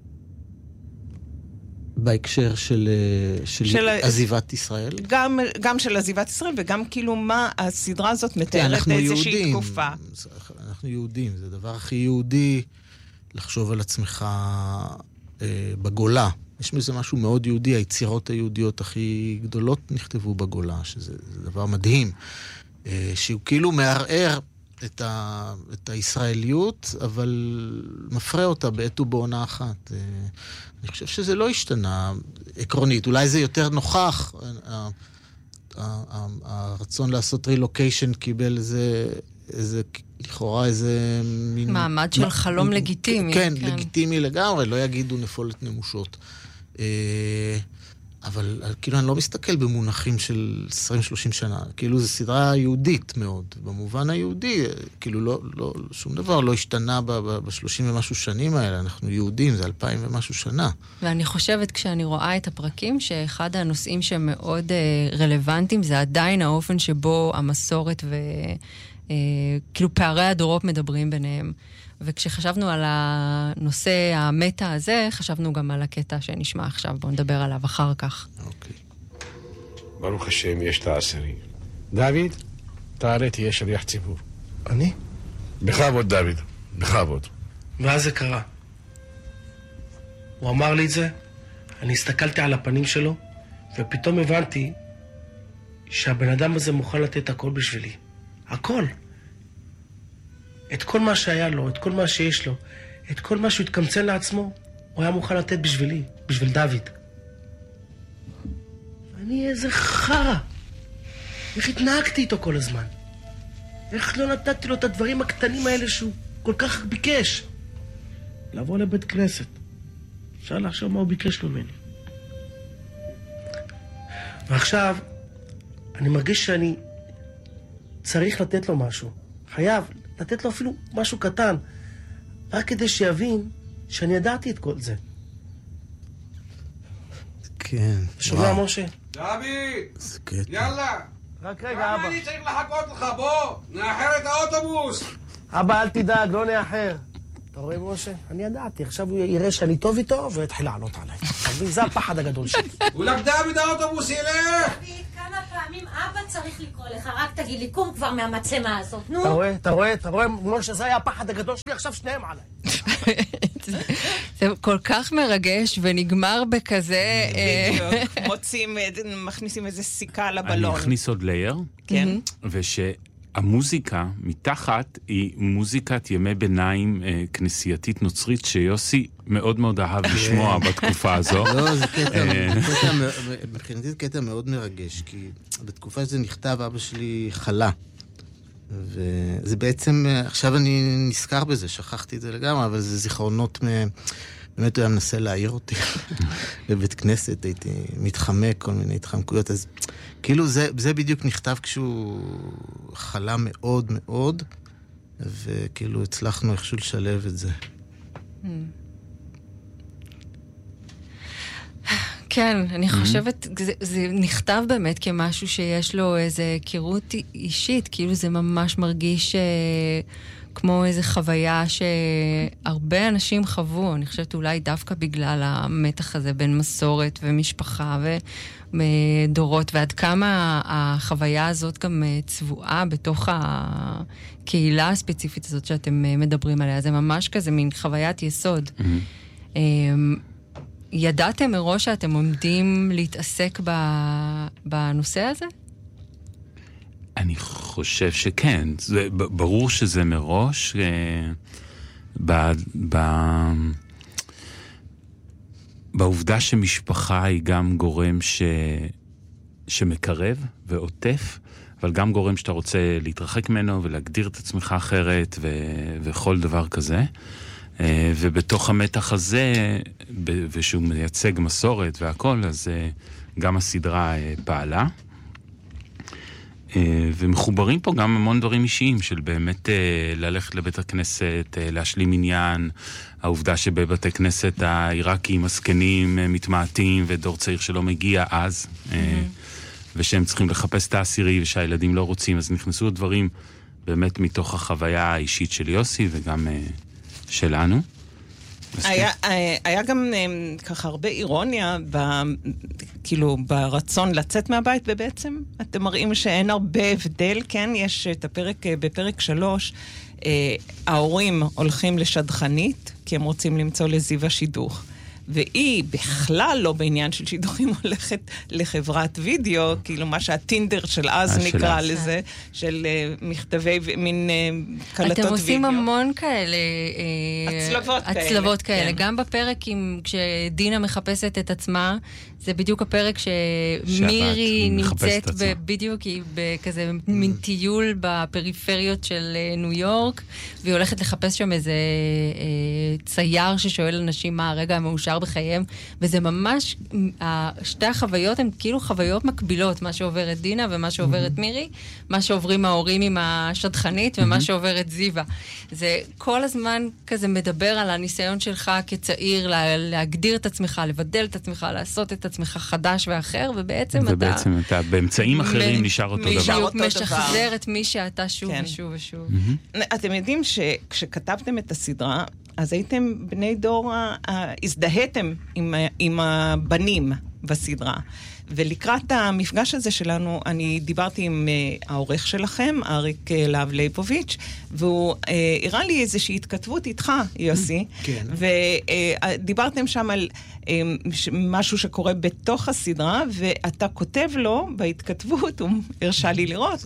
בהקשר של, של, של עזיבת ישראל? גם, גם של עזיבת ישראל, וגם כאילו מה הסדרה הזאת מתארת איזושהי תקופה. אנחנו יהודים, זה הדבר הכי יהודי לחשוב על עצמך אה, בגולה. יש מזה משהו מאוד יהודי, היצירות היהודיות הכי גדולות נכתבו בגולה, שזה דבר מדהים, אה, שהוא כאילו מערער את, ה, את הישראליות, אבל מפרה אותה בעת ובעונה אחת. אה, אני חושב שזה לא השתנה עקרונית, אולי זה יותר נוכח, הרצון לעשות רילוקיישן קיבל איזה, איזה, לכאורה איזה מין... מעמד של חלום לגיטימי. כן, לגיטימי לגמרי, לא יגידו נפולת נמושות. אבל כאילו אני לא מסתכל במונחים של עשרים שלושים שנה, כאילו זו סדרה יהודית מאוד, במובן היהודי, כאילו לא, לא, שום דבר לא השתנה בשלושים ומשהו שנים האלה, אנחנו יהודים, זה אלפיים ומשהו שנה. ואני חושבת כשאני רואה את הפרקים, שאחד הנושאים שמאוד רלוונטיים, זה עדיין האופן שבו המסורת וכאילו פערי הדורות מדברים ביניהם. וכשחשבנו על הנושא המטה הזה, חשבנו גם על הקטע שנשמע עכשיו. בואו נדבר עליו אחר כך. אוקיי. ברוך השם, יש את העשירי. דוד, תעלה תהיה שליח ציבור. אני? בכבוד, דוד. בכבוד. ואז זה קרה. הוא אמר לי את זה, אני הסתכלתי על הפנים שלו, ופתאום הבנתי שהבן אדם הזה מוכן לתת הכל בשבילי. הכל. את כל מה שהיה לו, את כל מה שיש לו, את כל מה שהוא התקמצן לעצמו, הוא היה מוכן לתת בשבילי, בשביל דוד. אני איזה חרה. איך התנהגתי איתו כל הזמן? איך לא נתתי לו את הדברים הקטנים האלה שהוא כל כך ביקש? לבוא לבית כנסת. אפשר לחשוב מה הוא ביקש ממני. ועכשיו, אני מרגיש שאני צריך לתת לו משהו. חייב לתת לו אפילו משהו קטן, רק כדי שיבין שאני ידעתי את כל זה. כן. שומע, משה? דוד! זה קטע. יאללה! רק רגע, אבא. אני צריך לחכות לך, בוא! נאחר את האוטובוס! אבא, אל תדאג, לא נאחר. אתה רואה, משה? אני ידעתי, עכשיו הוא יראה שאני טוב איתו, ויתחיל לעלות עליי. זה הפחד הגדול שלי. הוא לקדם את האוטובוס, ילך! כמה פעמים אבא צריך לקרוא לך, רק תגיד לי, קום כבר מהמצלמה הזאת, נו. אתה רואה, אתה רואה, אתה רואה, משה, זה היה הפחד הגדול שלי, עכשיו שניהם עליי. זה כל כך מרגש, ונגמר בכזה... בדיוק, מוצאים, מכניסים איזה סיכה לבלון. אני אכניס עוד לייר, כן. ושהמוזיקה מתחת היא מוזיקת ימי ביניים אה, כנסייתית נוצרית, שיוסי מאוד מאוד אהב לשמוע בתקופה הזו. לא, זה קטע, מבחינתי זה קטע מאוד מרגש, כי בתקופה שזה נכתב, אבא שלי חלה. וזה בעצם, עכשיו אני נזכר בזה, שכחתי את זה לגמרי, אבל זה זיכרונות, באמת הוא היה מנסה להעיר אותי בבית כנסת, הייתי מתחמק, כל מיני התחמקויות, אז כאילו זה, זה בדיוק נכתב כשהוא חלה מאוד מאוד, וכאילו הצלחנו איכשהו לשלב את זה. כן, אני חושבת, זה, זה נכתב באמת כמשהו שיש לו איזו היכרות אישית, כאילו זה ממש מרגיש אה, כמו איזו חוויה שהרבה אנשים חוו, אני חושבת אולי דווקא בגלל המתח הזה בין מסורת ומשפחה ודורות, ועד כמה החוויה הזאת גם צבועה בתוך הקהילה הספציפית הזאת שאתם מדברים עליה, זה ממש כזה מין חוויית יסוד. Mm-hmm. ידעתם מראש שאתם עומדים להתעסק בנושא הזה? אני חושב שכן. זה, ברור שזה מראש. ב, ב, בעובדה שמשפחה היא גם גורם ש, שמקרב ועוטף, אבל גם גורם שאתה רוצה להתרחק ממנו ולהגדיר את עצמך אחרת ו, וכל דבר כזה. ובתוך המתח הזה, ושהוא מייצג מסורת והכל, אז גם הסדרה פעלה. ומחוברים פה גם המון דברים אישיים, של באמת ללכת לבית הכנסת, להשלים עניין, העובדה שבבתי כנסת העיראקים הסקנים מתמעטים, ודור צעיר שלא מגיע אז, ושהם צריכים לחפש את העשירי, ושהילדים לא רוצים, אז נכנסו דברים באמת מתוך החוויה האישית של יוסי, וגם שלנו. היה, היה גם ככה הרבה אירוניה ב, כאילו ברצון לצאת מהבית, ובעצם אתם מראים שאין הרבה הבדל, כן? יש את הפרק, בפרק שלוש, ההורים הולכים לשדכנית, כי הם רוצים למצוא לזיו השידוך. והיא בכלל לא בעניין של שידוכים, הולכת לחברת וידאו, כאילו מה שהטינדר של אז נקרא לזה, של מכתבי, מין קלטות וידאו. אתם עושים המון כאלה, הצלבות כאלה. הצלבות כאלה. גם בפרק כשדינה מחפשת את עצמה, זה בדיוק הפרק שמירי נמצאת בדיוק, היא בכזה מין טיול בפריפריות של ניו יורק, והיא הולכת לחפש שם איזה צייר ששואל אנשים מה הרגע המאושר בחייהם, וזה ממש, שתי החוויות הן כאילו חוויות מקבילות, מה שעוברת דינה ומה שעוברת מירי, מה שעוברים ההורים עם השדכנית ומה שעוברת זיווה. זה כל הזמן כזה מדבר על הניסיון שלך כצעיר, להגדיר את עצמך, לבדל את עצמך, לעשות את עצמך חדש ואחר, ובעצם אתה... ובעצם אתה באמצעים אחרים נשאר אותו דבר. משחזר את מי שאתה שוב ושוב ושוב. אתם יודעים שכשכתבתם את הסדרה, אז הייתם בני דור, הזדהיתם עם, עם הבנים בסדרה. ולקראת המפגש הזה שלנו, אני דיברתי עם uh, העורך שלכם, אריק uh, להב ליבוביץ', והוא uh, הראה לי איזושהי התכתבות איתך, יוסי. כן. ודיברתם uh, שם על uh, משהו שקורה בתוך הסדרה, ואתה כותב לו בהתכתבות, הוא הרשה לי לראות,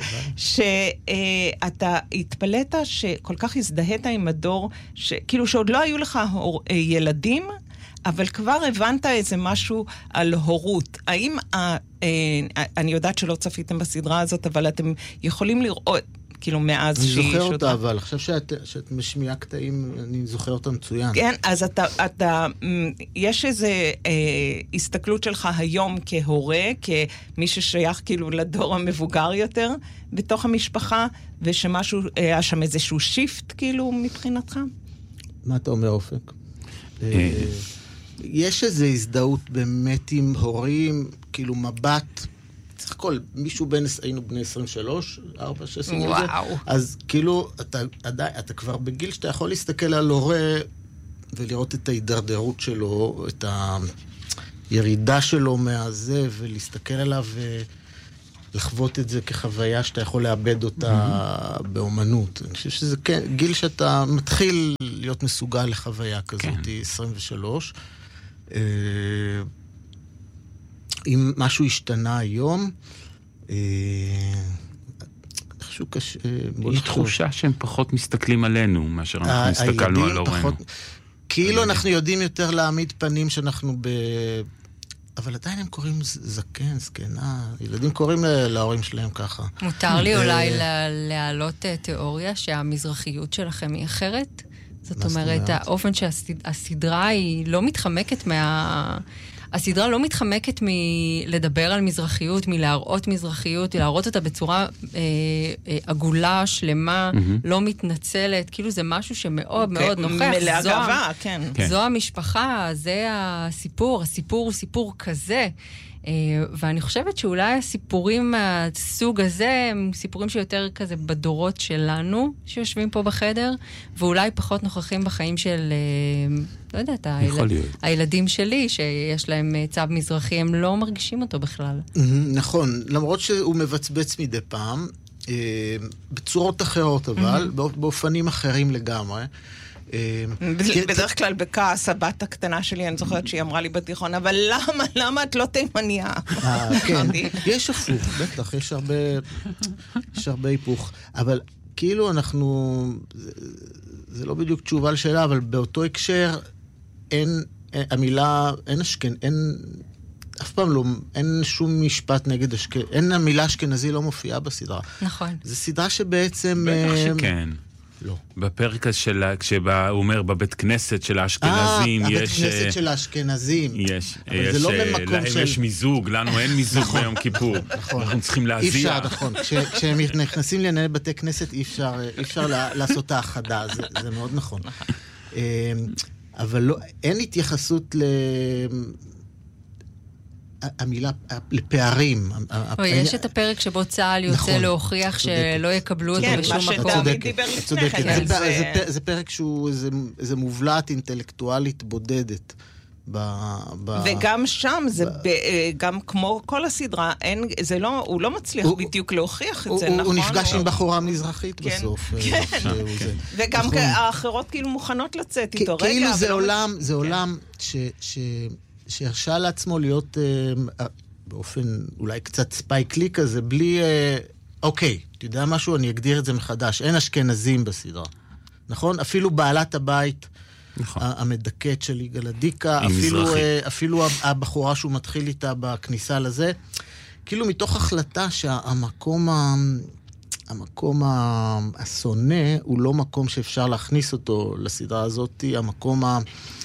שאתה uh, התפלאת שכל כך הזדהית עם הדור, ש, כאילו שעוד לא היו לך הור, uh, ילדים, אבל כבר הבנת איזה משהו על הורות. האם, אה, אה, אני יודעת שלא צפיתם בסדרה הזאת, אבל אתם יכולים לראות, כאילו מאז שהיא... אני זוכר אותה, אבל עכשיו שאת, שאת משמיעה קטעים, אני זוכר אותה מצוין. כן, אז אתה, אתה, יש איזו אה, הסתכלות שלך היום כהורה, כמי ששייך כאילו לדור המבוגר יותר, בתוך המשפחה, ושמשהו, היה שם איזשהו שיפט כאילו מבחינתך? מה אתה אומר, אופק? יש איזו הזדהות באמת עם הורים, כאילו מבט צריך הכל, מישהו בין, היינו בני עשרים ושלוש, ארבע, שש, וואו. אז כאילו, אתה, עדיין, אתה כבר בגיל שאתה יכול להסתכל על הורה ולראות את ההידרדרות שלו, את הירידה שלו מהזה, ולהסתכל עליו ולחוות את זה כחוויה שאתה יכול לאבד אותה mm-hmm. באומנות. אני חושב שזה כן, גיל שאתה מתחיל להיות מסוגל לחוויה כזאת, כן. עשרים ושלוש. אם משהו השתנה היום, איכשהו קשה... יש תחושה שהם פחות מסתכלים עלינו, מאשר אנחנו הסתכלנו על הורינו. כאילו אנחנו יודעים יותר להעמיד פנים שאנחנו ב... אבל עדיין הם קוראים זקן, זקנה, ילדים קוראים להורים שלהם ככה. מותר לי אולי להעלות תיאוריה שהמזרחיות שלכם היא אחרת? זאת אומרת, האופן שהסדרה היא לא מתחמקת מה... הסדרה לא מתחמקת מלדבר על מזרחיות, מלהראות מזרחיות, להראות אותה בצורה אה, אה, עגולה, שלמה, mm-hmm. לא מתנצלת, כאילו זה משהו שמאוד okay, מאוד נוכח. מלאה זו, גאווה, כן. זו המשפחה, זה הסיפור, הסיפור הוא סיפור כזה. אה, ואני חושבת שאולי הסיפורים מהסוג הזה, הם סיפורים שיותר כזה בדורות שלנו, שיושבים פה בחדר, ואולי פחות נוכחים בחיים של... אה, לא יודעת, הילד, הילדים שלי, שיש להם צו מזרחי, הם לא מרגישים אותו בכלל. נכון, למרות שהוא מבצבץ מדי פעם, בצורות אחרות אבל, באופנים אחרים לגמרי. בדרך כלל בכעס, הבת הקטנה שלי, אני זוכרת שהיא אמרה לי בתיכון, אבל למה, למה את לא תימניה? כן, יש הפוך, בטח, יש הרבה, יש הרבה היפוך, אבל כאילו אנחנו, זה לא בדיוק תשובה לשאלה, אבל באותו הקשר, אין, המילה, אין אשכן, אין, אף פעם לא, אין שום משפט נגד אשכן, אין המילה אשכנזי לא מופיעה בסדרה. נכון. זו סדרה שבעצם... בטח שכן. לא. בפרק שלה, כשהוא אומר בבית כנסת של האשכנזים, יש... אה, הבית כנסת של האשכנזים. יש. אבל זה לא במקום של... יש מיזוג, לנו אין מיזוג ביום כיפור. נכון. אנחנו צריכים להזיע. אי אפשר, נכון. כשהם נכנסים לנהל בתי כנסת, אי אפשר לעשות את האחדה. זה מאוד נכון. אבל לא, אין התייחסות ל... המילה, לפערים. יש את הפרק שבו צה"ל יוצא להוכיח שלא יקבלו אותו בשום מקום. את צודקת. זה פרק שהוא איזה מובלעת אינטלקטואלית בודדת. וגם שם, זה גם כמו כל הסדרה, הוא לא מצליח בדיוק להוכיח את זה, נכון? הוא נפגש עם בחורה מזרחית בסוף. וגם האחרות כאילו מוכנות לצאת איתו. כאילו זה עולם שהרשה לעצמו להיות באופן אולי קצת ספייקלי כזה, בלי, אוקיי, אתה יודע משהו? אני אגדיר את זה מחדש. אין אשכנזים בסדרה. נכון? אפילו בעלת הבית, נכון. המדקת של יגאל עדיקה, אפילו, אפילו הבחורה שהוא מתחיל איתה בכניסה לזה, כאילו מתוך החלטה שהמקום ה... המקום השונא הוא לא מקום שאפשר להכניס אותו לסדרה הזאת, המקום ה...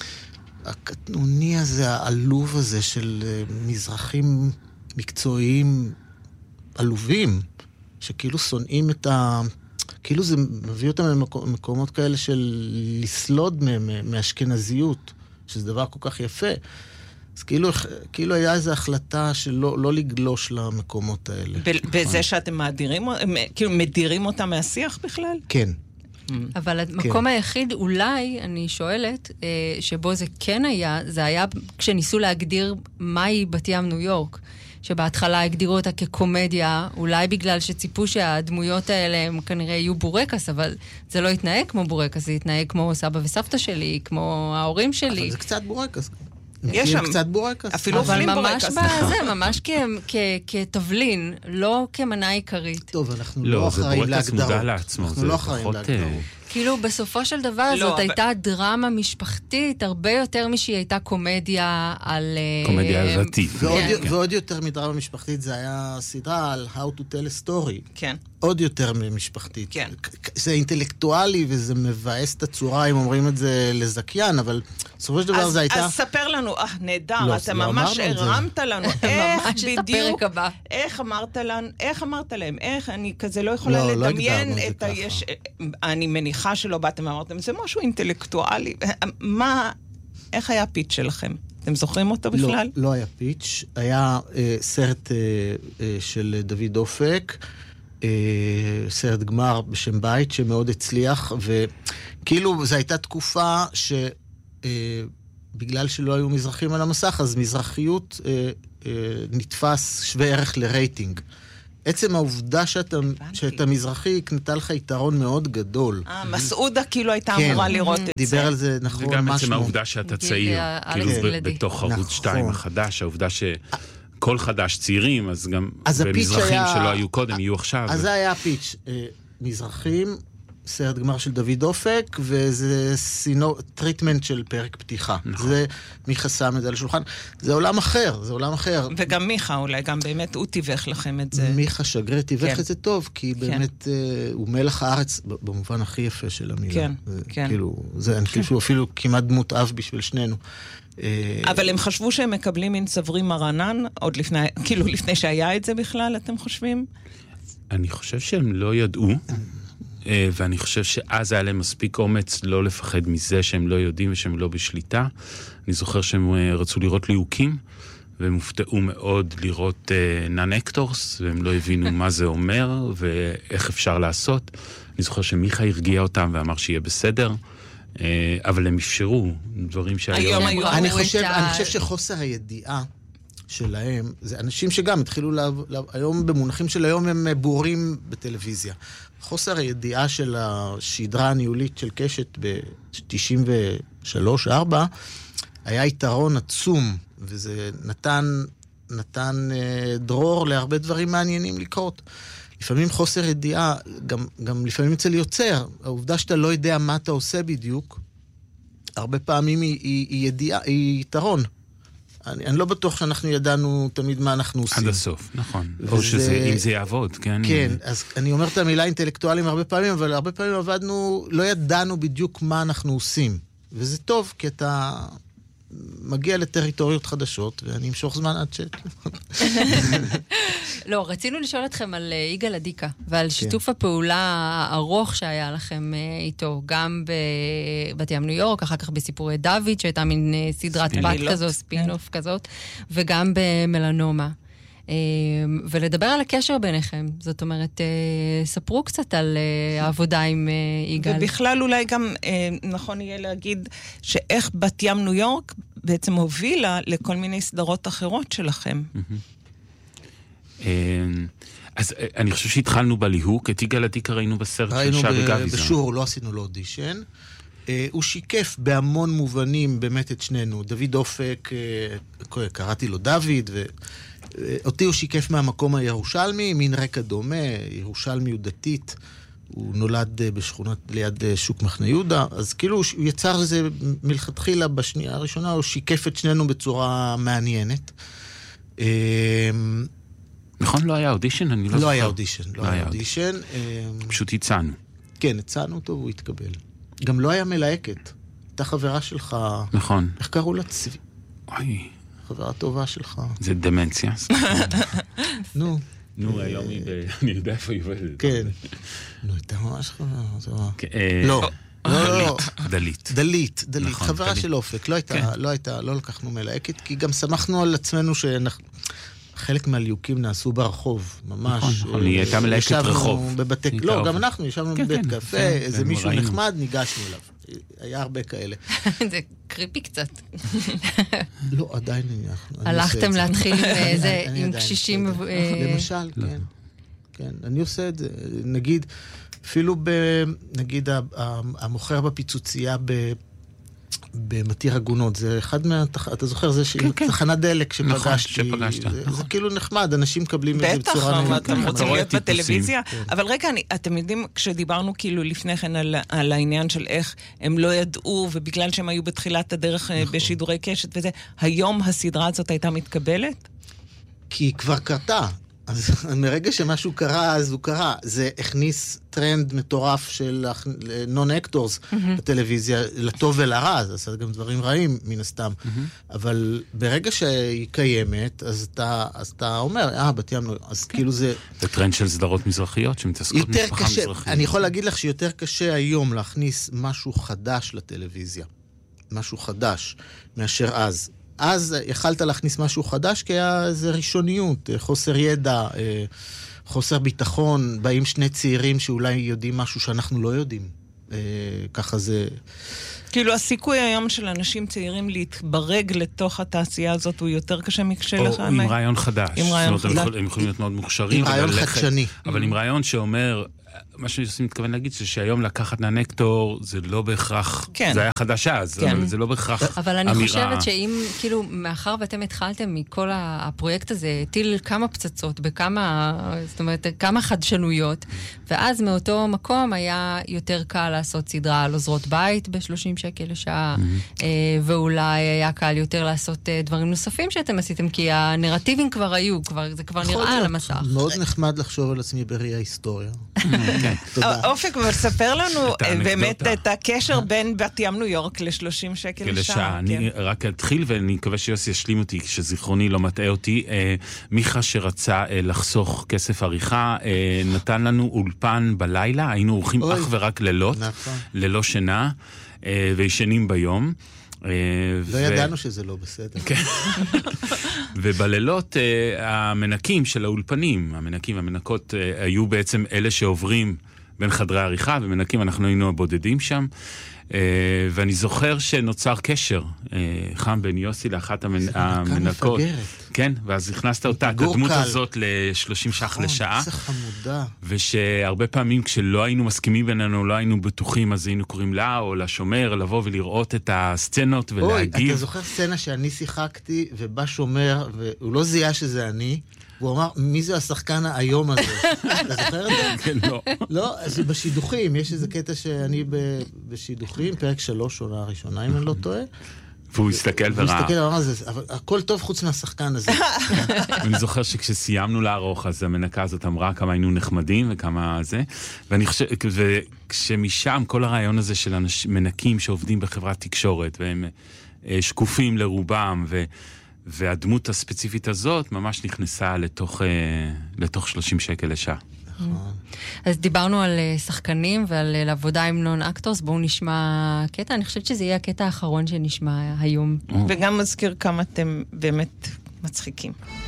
הקטנוני הזה, העלוב הזה של מזרחים מקצועיים עלובים, שכאילו שונאים את ה... כאילו זה מביא אותם למקומות כאלה של לסלוד מאשכנזיות, שזה דבר כל כך יפה. אז כאילו, כאילו היה איזו החלטה שלא לא לגלוש למקומות האלה. בזה שאתם מדירים, כאילו מדירים אותם מהשיח בכלל? כן. אבל המקום היחיד, אולי, אני שואלת, שבו זה כן היה, זה היה כשניסו להגדיר מהי בת ים ניו יורק, שבהתחלה הגדירו אותה כקומדיה, אולי בגלל שציפו שהדמויות האלה הם כנראה יהיו בורקס, אבל זה לא יתנהג כמו בורקס, זה יתנהג כמו סבא וסבתא שלי, כמו ההורים שלי. אבל זה קצת בורקס. יש שם קצת בורקס. אפילו אוכלים בורקס. אבל ממש בזה, ממש כתבלין, לא כמנה עיקרית. טוב, אנחנו לא אחראים להגדרות. אנחנו לא אחראים להגדרות. כאילו, בסופו של דבר, זאת הייתה דרמה משפחתית, הרבה יותר משהיא הייתה קומדיה על... קומדיה עזתית. ועוד יותר מדרמה משפחתית, זה היה סדרה על How to tell a story. כן. עוד יותר ממשפחתית. כן. זה אינטלקטואלי, וזה מבאס את הצורה, אם אומרים את זה לזקיין, אבל בסופו של דבר זה הייתה... אז ספר לנו, אה, נהדר, אתה ממש הרמת לנו, איך בדיוק, איך אמרת לנו, איך אמרת להם, איך אני כזה לא יכולה לדמיין את היש... אני מניחה שלא באתם ואמרתם, זה משהו אינטלקטואלי. מה, איך היה הפיץ שלכם? אתם זוכרים אותו בכלל? לא, לא היה פיץ'. היה אה, סרט אה, אה, של דוד אופק, אה, סרט גמר בשם בית, שמאוד הצליח, וכאילו זו הייתה תקופה ש... אה, בגלל שלא היו מזרחים על המסך, אז מזרחיות אה, אה, נתפס שווה ערך לרייטינג. עצם העובדה שאתה, שאתה מזרחי, קנתה לך יתרון מאוד גדול. אה, מסעודה כאילו הייתה אמורה לראות את זה. דיבר על זה, נכון, וגם עצם העובדה שאתה צעיר, כאילו בתוך ערוץ שתיים החדש, העובדה שכל חדש צעירים, אז גם במזרחים שלא היו קודם, יהיו עכשיו. אז זה היה הפיץ'. מזרחים, סרט גמר של דוד אופק, וזה טריטמנט של פרק פתיחה. זה מיכה שם את זה על השולחן. זה עולם אחר, זה עולם אחר. וגם מיכה אולי, גם באמת הוא תיווך לכם את זה. מיכה שגריר תיווך את זה טוב, כי באמת הוא מלח הארץ, במובן הכי יפה של המילה. כן, כן. כאילו, אני חושב שהוא אפילו כמעט דמות אב בשביל שנינו. אבל הם חשבו שהם מקבלים מין צברים מרנן, עוד לפני, כאילו לפני שהיה את זה בכלל, אתם חושבים? אני חושב שהם לא ידעו. ואני חושב שאז היה להם מספיק אומץ לא לפחד מזה שהם לא יודעים ושהם לא בשליטה. אני זוכר שהם רצו לראות ליהוקים, והם הופתעו מאוד לראות נאן-אקטורס, והם לא הבינו מה זה אומר ואיך אפשר לעשות. אני זוכר שמיכה הרגיע אותם ואמר שיהיה בסדר, אבל הם אפשרו דברים שהיום... אני חושב, אני חושב שחוסר הידיעה שלהם, זה אנשים שגם התחילו לעבוד, היום במונחים של היום הם בורים בטלוויזיה. חוסר הידיעה של השדרה הניהולית של קשת ב-תשעים ושלוש ארבע היה יתרון עצום, וזה נתן, נתן דרור להרבה דברים מעניינים לקרות. לפעמים חוסר ידיעה, גם, גם לפעמים אצל יוצר, העובדה שאתה לא יודע מה אתה עושה בדיוק, הרבה פעמים היא, היא, היא ידיעה, היא יתרון. אני, אני לא בטוח שאנחנו ידענו תמיד מה אנחנו עושים. עד הסוף, נכון. וזה... או שזה, אם זה יעבוד, כן. כן, אז אני אומר את המילה אינטלקטואלים הרבה פעמים, אבל הרבה פעמים עבדנו, לא ידענו בדיוק מה אנחנו עושים. וזה טוב, כי אתה מגיע לטריטוריות חדשות, ואני אמשוך זמן עד ש... לא, רצינו לשאול אתכם על יגאל עדיקה, ועל שיתוף הפעולה הארוך שהיה לכם איתו, גם בבת ים ניו יורק, אחר כך בסיפורי דוד, שהייתה מין סדרת בת כזו, ספין-אוף כזאת, וגם במלנומה. ולדבר על הקשר ביניכם, זאת אומרת, ספרו קצת על העבודה עם יגאל. ובכלל אולי גם נכון יהיה להגיד שאיך בת ים ניו יורק בעצם הובילה לכל מיני סדרות אחרות שלכם. אז אני חושב שהתחלנו בליהוק, את יגאל עדיקה ראינו בסרט של שעה בגביזון. ראינו בשור, לא עשינו לו אודישן. הוא שיקף בהמון מובנים באמת את שנינו. דוד אופק, קראתי לו דוד, ואותי הוא שיקף מהמקום הירושלמי, מין רקע דומה, ירושלמיות דתית. הוא נולד בשכונת ליד שוק מחנה יהודה, אז כאילו הוא יצר איזה מלכתחילה בשנייה הראשונה, הוא שיקף את שנינו בצורה מעניינת. נכון, לא היה אודישן? אני לא זוכר. לא היה אודישן, לא היה אודישן. פשוט הצענו. כן, הצענו אותו והוא התקבל. גם לא היה מלהקת. הייתה חברה שלך... נכון. איך קראו לה? צבי? אוי. חברה טובה שלך. זה דמנציה. נו. נו, היום היא ב... אני יודע איפה היא עובדת. כן. נו, הייתה ממש חברה טובה. לא. לא, לא. דלית. דלית, דלית. חברה של אופק. לא הייתה, לא הייתה, לא לקחנו מלהקת, כי גם שמחנו על עצמנו שאנחנו... חלק מהליוקים נעשו ברחוב, ממש. נכון, נכון, היא הייתה מלהקת רחוב. לא, גם אנחנו ישבנו בבית קפה, איזה מישהו נחמד, ניגשנו אליו. היה הרבה כאלה. זה קריפי קצת. לא, עדיין אני... הלכתם להתחיל עם קשישים... למשל, כן. כן, אני עושה את זה. נגיד, אפילו ב... נגיד, המוכר בפיצוצייה ב... במתיר עגונות, זה אחד מה... אתה זוכר, זה תחנת דלק שפגשתי. זה כאילו נחמד, אנשים מקבלים את זה בצורה... בטח, אתם רוצים להיות בטלוויזיה. אבל רגע, אתם יודעים, כשדיברנו כאילו לפני כן על העניין של איך הם לא ידעו, ובגלל שהם היו בתחילת הדרך בשידורי קשת וזה, היום הסדרה הזאת הייתה מתקבלת? כי היא כבר קרתה. אז מרגע שמשהו קרה, אז הוא קרה. זה הכניס טרנד מטורף של נון-אקטורס בטלוויזיה, לטוב ולרע, זה עשה גם דברים רעים, מן הסתם. אבל ברגע שהיא קיימת, אז אתה אומר, אה, בת ים, אז כאילו זה... זה טרנד של סדרות מזרחיות, שמתעסקות משפחה מזרחית. אני יכול להגיד לך שיותר קשה היום להכניס משהו חדש לטלוויזיה. משהו חדש, מאשר אז. אז יכלת להכניס משהו חדש, כי היה איזו ראשוניות, חוסר ידע, חוסר ביטחון, באים שני צעירים שאולי יודעים משהו שאנחנו לא יודעים. ככה זה... כאילו הסיכוי היום של אנשים צעירים להתברג לתוך התעשייה הזאת הוא יותר קשה מכשלך. או עם רעיון חדש. עם רעיון חדש. הם יכולים להיות מאוד מוכשרים. עם רעיון חדשני. אבל עם רעיון שאומר... מה שאני מתכוון להגיד זה שהיום לקחת ננקטור זה לא בהכרח, כן. זה היה חדש אז, כן. אבל זה לא בהכרח אבל אני אמירה. חושבת שאם, כאילו, מאחר ואתם התחלתם מכל הפרויקט הזה, הטיל כמה פצצות בכמה, זאת אומרת, כמה חדשנויות, ואז מאותו מקום היה יותר קל לעשות סדרה על עוזרות בית ב-שלושים שקל לשעה, mm-hmm. ואולי היה קל יותר לעשות דברים נוספים שאתם עשיתם, כי הנרטיבים כבר היו, כבר, זה כבר נראה על המסך. מאוד נחמד לחשוב על עצמי בראי ההיסטוריה. אופק, וספר לנו באמת את הקשר בין בת ים ניו יורק ל-שלושים שקל לשעה. אני רק אתחיל ואני מקווה שיוסי ישלים אותי, שזיכרוני לא מטעה אותי. מיכה שרצה לחסוך כסף עריכה, נתן לנו אולפן בלילה, היינו עורכים אך ורק לילות, ללא שינה, וישנים ביום. לא ידענו שזה לא בסדר. ובלילות המנקים של האולפנים, המנקים והמנקות היו בעצם אלה שעוברים בין חדרי העריכה, ומנקים אנחנו היינו הבודדים שם, ואני זוכר שנוצר קשר חם בין יוסי לאחת המנקות. כן, ואז הכנסת אותה, את הדמות הזאת ל-שלושים שח לשעה. זה חמודה. ושהרבה פעמים כשלא היינו מסכימים בינינו, לא היינו בטוחים, אז היינו קוראים לה או לשומר, לבוא ולראות את הסצנות ולהגיב. אוי, אתה זוכר סצנה שאני שיחקתי, ובא שומר, והוא לא זיהה שזה אני, והוא אמר, מי זה השחקן היום הזה? אתה זוכר את זה? כן, לא. לא, זה בשידוכים, יש איזה קטע שאני בשידוכים, פרק שלוש עונה הראשונה, אם אני לא טועה. והוא הסתכל וראה. הוא הסתכל וראה, אבל הכל טוב חוץ מהשחקן הזה. אני זוכר שכשסיימנו לערוך, אז המנקה הזאת אמרה כמה היינו נחמדים וכמה זה, ואני חושב, וכשמשם כל הרעיון הזה של מנקים שעובדים בחברת תקשורת, והם שקופים לרובם, ו... והדמות הספציפית הזאת ממש נכנסה לתוך, לתוך שלושים שקל לשעה. אז דיברנו על שחקנים ועל עבודה עם נון אקטורס, בואו נשמע קטע, אני חושבת שזה יהיה הקטע האחרון שנשמע היום. וגם מזכיר כמה אתם באמת מצחיקים.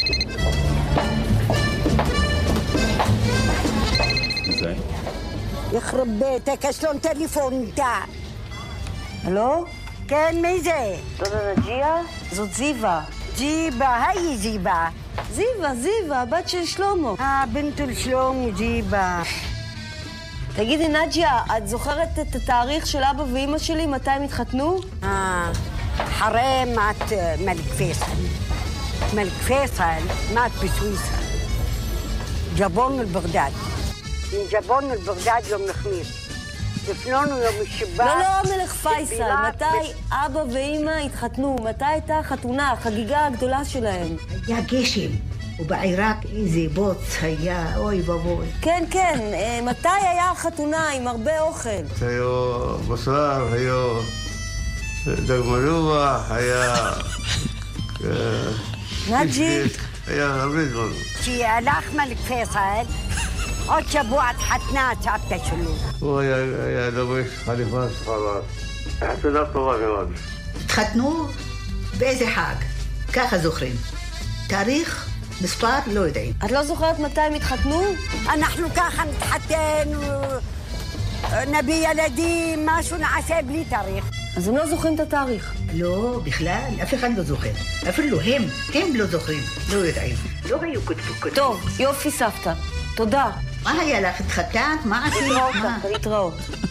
זה? יחרב ביתך, יש לו טלפון, תה. הלו? כן, מי זה? זאת נג'יה? זאת זיווה. זיבה, היי זיבה. זיווה, זיווה, הבת של שלמה. אה, בנתול שלמה, זיבה. תגידי, נג'יה, את זוכרת את התאריך של אבא ואמא שלי, מתי הם התחתנו? אה, חרם מת מלך פייסל. מלך פייסל מת בסוויסה. ג'בון אל-בغداد. ג'בון אל-בغداد יום נחמיס. לפנונו יום השבת. לא, לא, מלך פייסל. מתי אבא ואמא התחתנו? מתי הייתה החתונה, החגיגה הגדולה שלהם? היה גשם, ובעיראק איזה בוץ היה, אוי ובוי. כן, כן, מתי היה החתונה עם הרבה אוכל? היה בשר, היה דג מלוח, היה... נג'י? היה הרבה דברים. כשהלך מלך פייסל, עוד שבוע התחתנה סבתא שלו. הוא היה לובש חליפה שחורה. חתונה טובה מאוד. התחתנו באיזה חג, ככה זוכרים. תאריך, מספר, לא יודעים. את לא זוכרת מתי הם התחתנו? אנחנו ככה נתחתן, נביא ילדים, משהו נעשה בלי תאריך. אז הם לא זוכרים את התאריך? לא, בכלל, אף אחד לא זוכר. אפילו הם, הם לא זוכרים, לא יודעים. לא היו כתבו כתבו. טוב, יופי סבתא. תודה. מה היה לך? התחתנת? מה עשית? להתראות.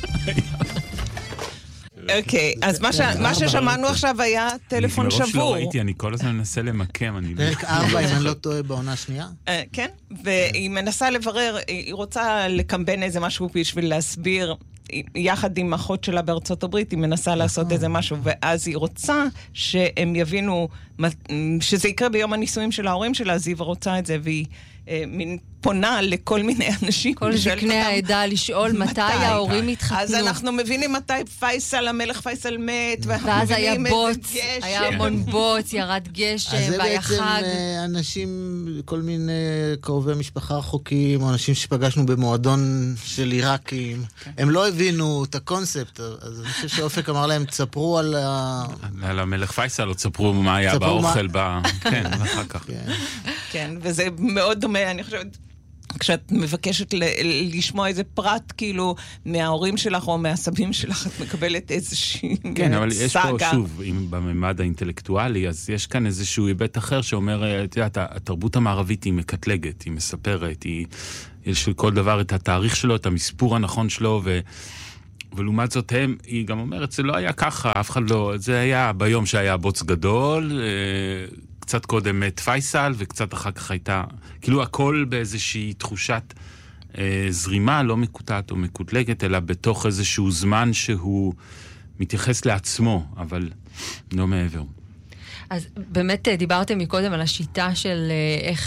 אוקיי, אז מה ששמענו עכשיו היה טלפון שבור. מראש לא ראיתי, אני כל הזמן מנסה למקם. פרק ארבע, אם אני לא טועה, בעונה השנייה? כן, והיא מנסה לברר, היא רוצה לקמבן איזה משהו בשביל להסביר, יחד עם אחות שלה בארצות הברית, היא מנסה לעשות איזה משהו, ואז היא רוצה שהם יבינו, שזה יקרה ביום הנישואים של ההורים שלה, אז היא רוצה את זה, והיא מין פונה לכל מיני אנשים. כל זקני העדה לשאול מתי ההורים התחתנו. אז אנחנו מבינים מתי פייסל, המלך פייסל מת, ואז היה בוץ, היה המון בוץ, ירד גשם, והיה חג. אז זה בעצם אנשים, כל מיני קרובי משפחה רחוקים, או אנשים שפגשנו במועדון של עיראקים, הם לא הבינו את הקונספט, אז אני חושב שאופק אמר להם, תספרו על ה... על המלך פייסל, או תספרו מה היה באוכל, כן, ואחר כך. כן, וזה מאוד דומה, אני חושבת... כשאת מבקשת ל- לשמוע איזה פרט, כאילו, מההורים שלך או מהסבים שלך, את מקבלת איזושהי סאגה. כן, אבל יש פה, שוב, אם בממד האינטלקטואלי, אז יש כאן איזשהו היבט אחר שאומר, את יודעת, התרבות המערבית היא מקטלגת, היא מספרת, היא, יש לכל דבר את התאריך שלו, את המספור הנכון שלו, ו... ולעומת זאת הם, היא גם אומרת, זה לא היה ככה, אף אחד לא, זה היה ביום שהיה בוץ גדול, קצת קודם מת פייסל, וקצת אחר כך הייתה, כאילו הכל באיזושהי תחושת אה, זרימה, לא מקוטעת או מקוטלגת, אלא בתוך איזשהו זמן שהוא מתייחס לעצמו, אבל לא מעבר. אז באמת דיברתם מקודם על השיטה של איך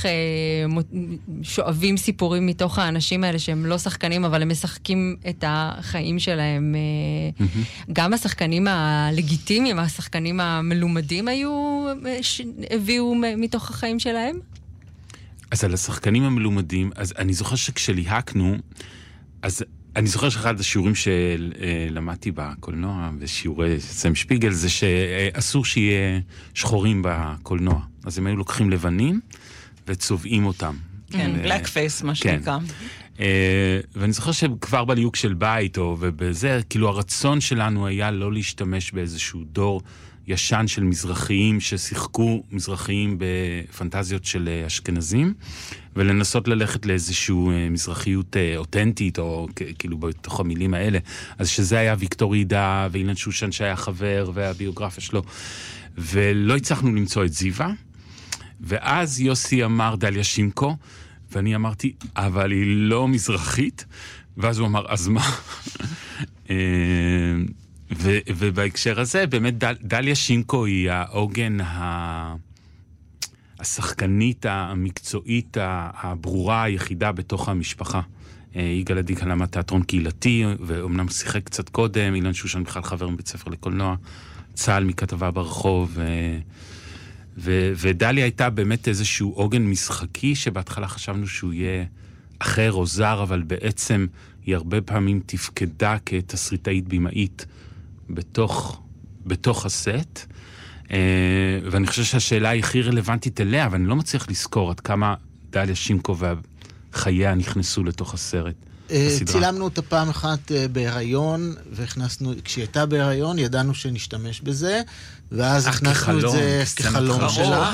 שואבים סיפורים מתוך האנשים האלה שהם לא שחקנים, אבל הם משחקים את החיים שלהם. גם השחקנים הלגיטימיים, השחקנים המלומדים היו, הביאו מתוך החיים שלהם? אז על השחקנים המלומדים, אז אני זוכר שכשליהקנו, אז אני זוכר שאחד השיעורים שלמדתי בקולנוע, ושיעורי סם שפיגל, זה שאסור שיהיה שחורים בקולנוע. אז הם היו לוקחים לבנים וצובעים אותם. כן, בלק פייס, מה שנקרא. ואני זוכר שכבר בליוק של בית, ובזה, כאילו הרצון שלנו היה לא להשתמש באיזשהו דור ישן של מזרחיים ששיחקו מזרחיים בפנטזיות של אשכנזים, ולנסות ללכת לאיזשהו מזרחיות אותנטית, או כאילו בתוך המילים האלה. אז שזה היה ויקטור עידה, ואילן שושן שהיה חבר, והביוגרפיה שלו. ולא הצלחנו למצוא את זיווה. ואז יוסי אמר דליה שימקו, ואני אמרתי, אבל היא לא מזרחית. ואז הוא אמר, אז מה? ו- ובהקשר הזה, באמת דל- דליה שימקו היא העוגן ה- השחקנית המקצועית הברורה היחידה בתוך המשפחה. יגאל עדי למד תיאטרון קהילתי, ואומנם שיחק קצת קודם, אילן שושן בכלל חבר מבית ספר לקולנוע, צהל מכתבה ברחוב, ו- ו- ודליה הייתה באמת איזשהו עוגן משחקי, שבהתחלה חשבנו שהוא יהיה אחר או זר, אבל בעצם היא הרבה פעמים תפקדה כתסריטאית בימאית, בתוך, בתוך הסט, ואני חושב שהשאלה היא הכי רלוונטית אליה, אבל אני לא מצליח לזכור עד כמה דליה שימקו וחייה נכנסו לתוך הסרט. צילמנו אותה פעם אחת בהיריון, והכנסנו, כשהיא הייתה בהיריון, ידענו שנשתמש בזה, ואז הכנסנו את זה כחלום שלה.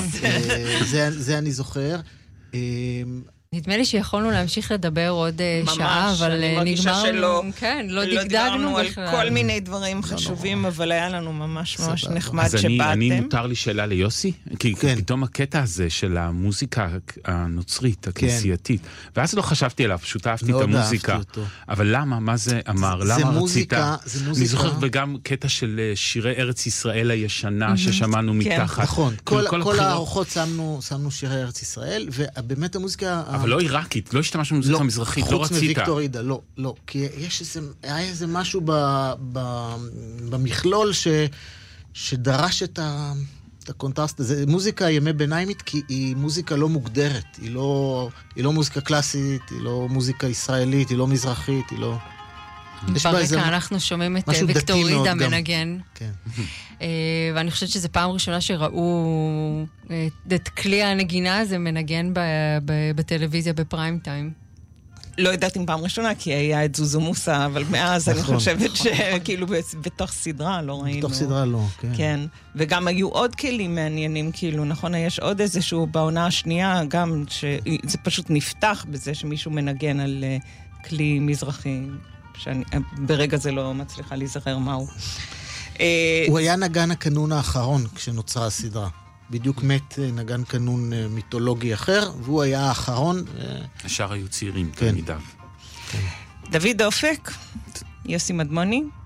זה אני זוכר. נדמה לי שיכולנו להמשיך לדבר עוד שעה, אבל נגמרנו, כן, לא דגדגנו בכלל. על כל מיני דברים חשובים, אבל היה לנו ממש ממש נחמד שבאתם. אז אני מותר לי שאלה ליוסי? כי פתאום הקטע הזה של המוזיקה הנוצרית, הכנסייתית, ואז לא חשבתי עליו, פשוט אהבתי את המוזיקה. אבל למה? מה זה אמר? למה רצית? אני זוכר וגם קטע של שירי ארץ ישראל הישנה, ששמענו מתחת. נכון, כל הארוחות שמנו שירי ארץ ישראל, ובאמת המוזיקה... אבל לא עיראקית, לא השתמשנו במוזיקה המזרחית, לא רצית. חוץ מוויקטור עידה, לא, לא. כי יש איזה, היה איזה משהו ב, ב, במכלול ש, שדרש את, ה, את הקונטרסט הזה. מוזיקה ימי ביניימית, כי היא מוזיקה לא מוגדרת. היא לא, היא לא מוזיקה קלאסית, היא לא מוזיקה ישראלית, היא לא מזרחית, היא לא... ברקע אנחנו שומעים את ויקטור עידה מנגן. כן. ואני חושבת שזו פעם ראשונה שראו את כלי הנגינה הזה מנגן בטלוויזיה בפריים טיים. לא יודעת אם פעם ראשונה, כי היה את זוזו מוסה, אבל מאז אני חושבת שכאילו בתוך סדרה לא ראינו. בתוך סדרה לא, כן. כן, וגם היו עוד כלים מעניינים, כאילו, נכון, יש עוד איזשהו בעונה השנייה, גם שזה פשוט נפתח בזה שמישהו מנגן על כלי מזרחי. שאני ברגע זה לא מצליחה להיזכר מהו. הוא היה נגן הקנון האחרון כשנוצרה הסדרה. בדיוק מת נגן קנון מיתולוגי אחר, והוא היה האחרון. השאר היו צעירים, תלמידיו. דוד אופק, יוסי מדמוני,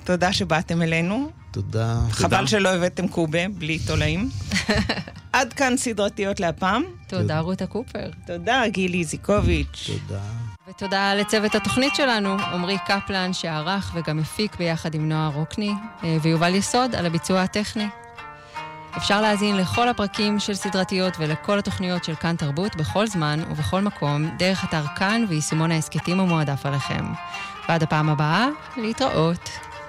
תודה שבאתם אלינו. תודה. חבל שלא הבאתם קובה, בלי תולעים. עד כאן סדרתיות להפעם. תודה, רותה קופר. תודה, גילי זיקוביץ'. תודה. ותודה לצוות התוכנית שלנו, עמרי קפלן שערך וגם הפיק ביחד עם נועה רוקני, ויובל יסוד על הביצוע הטכני. אפשר להזין לכל הפרקים של סדרתיות ולכל התוכניות של כאן תרבות בכל זמן ובכל מקום, דרך אתר כאן ויישומון העסקתים המועדף עליכם. ועד הפעם הבאה, להתראות.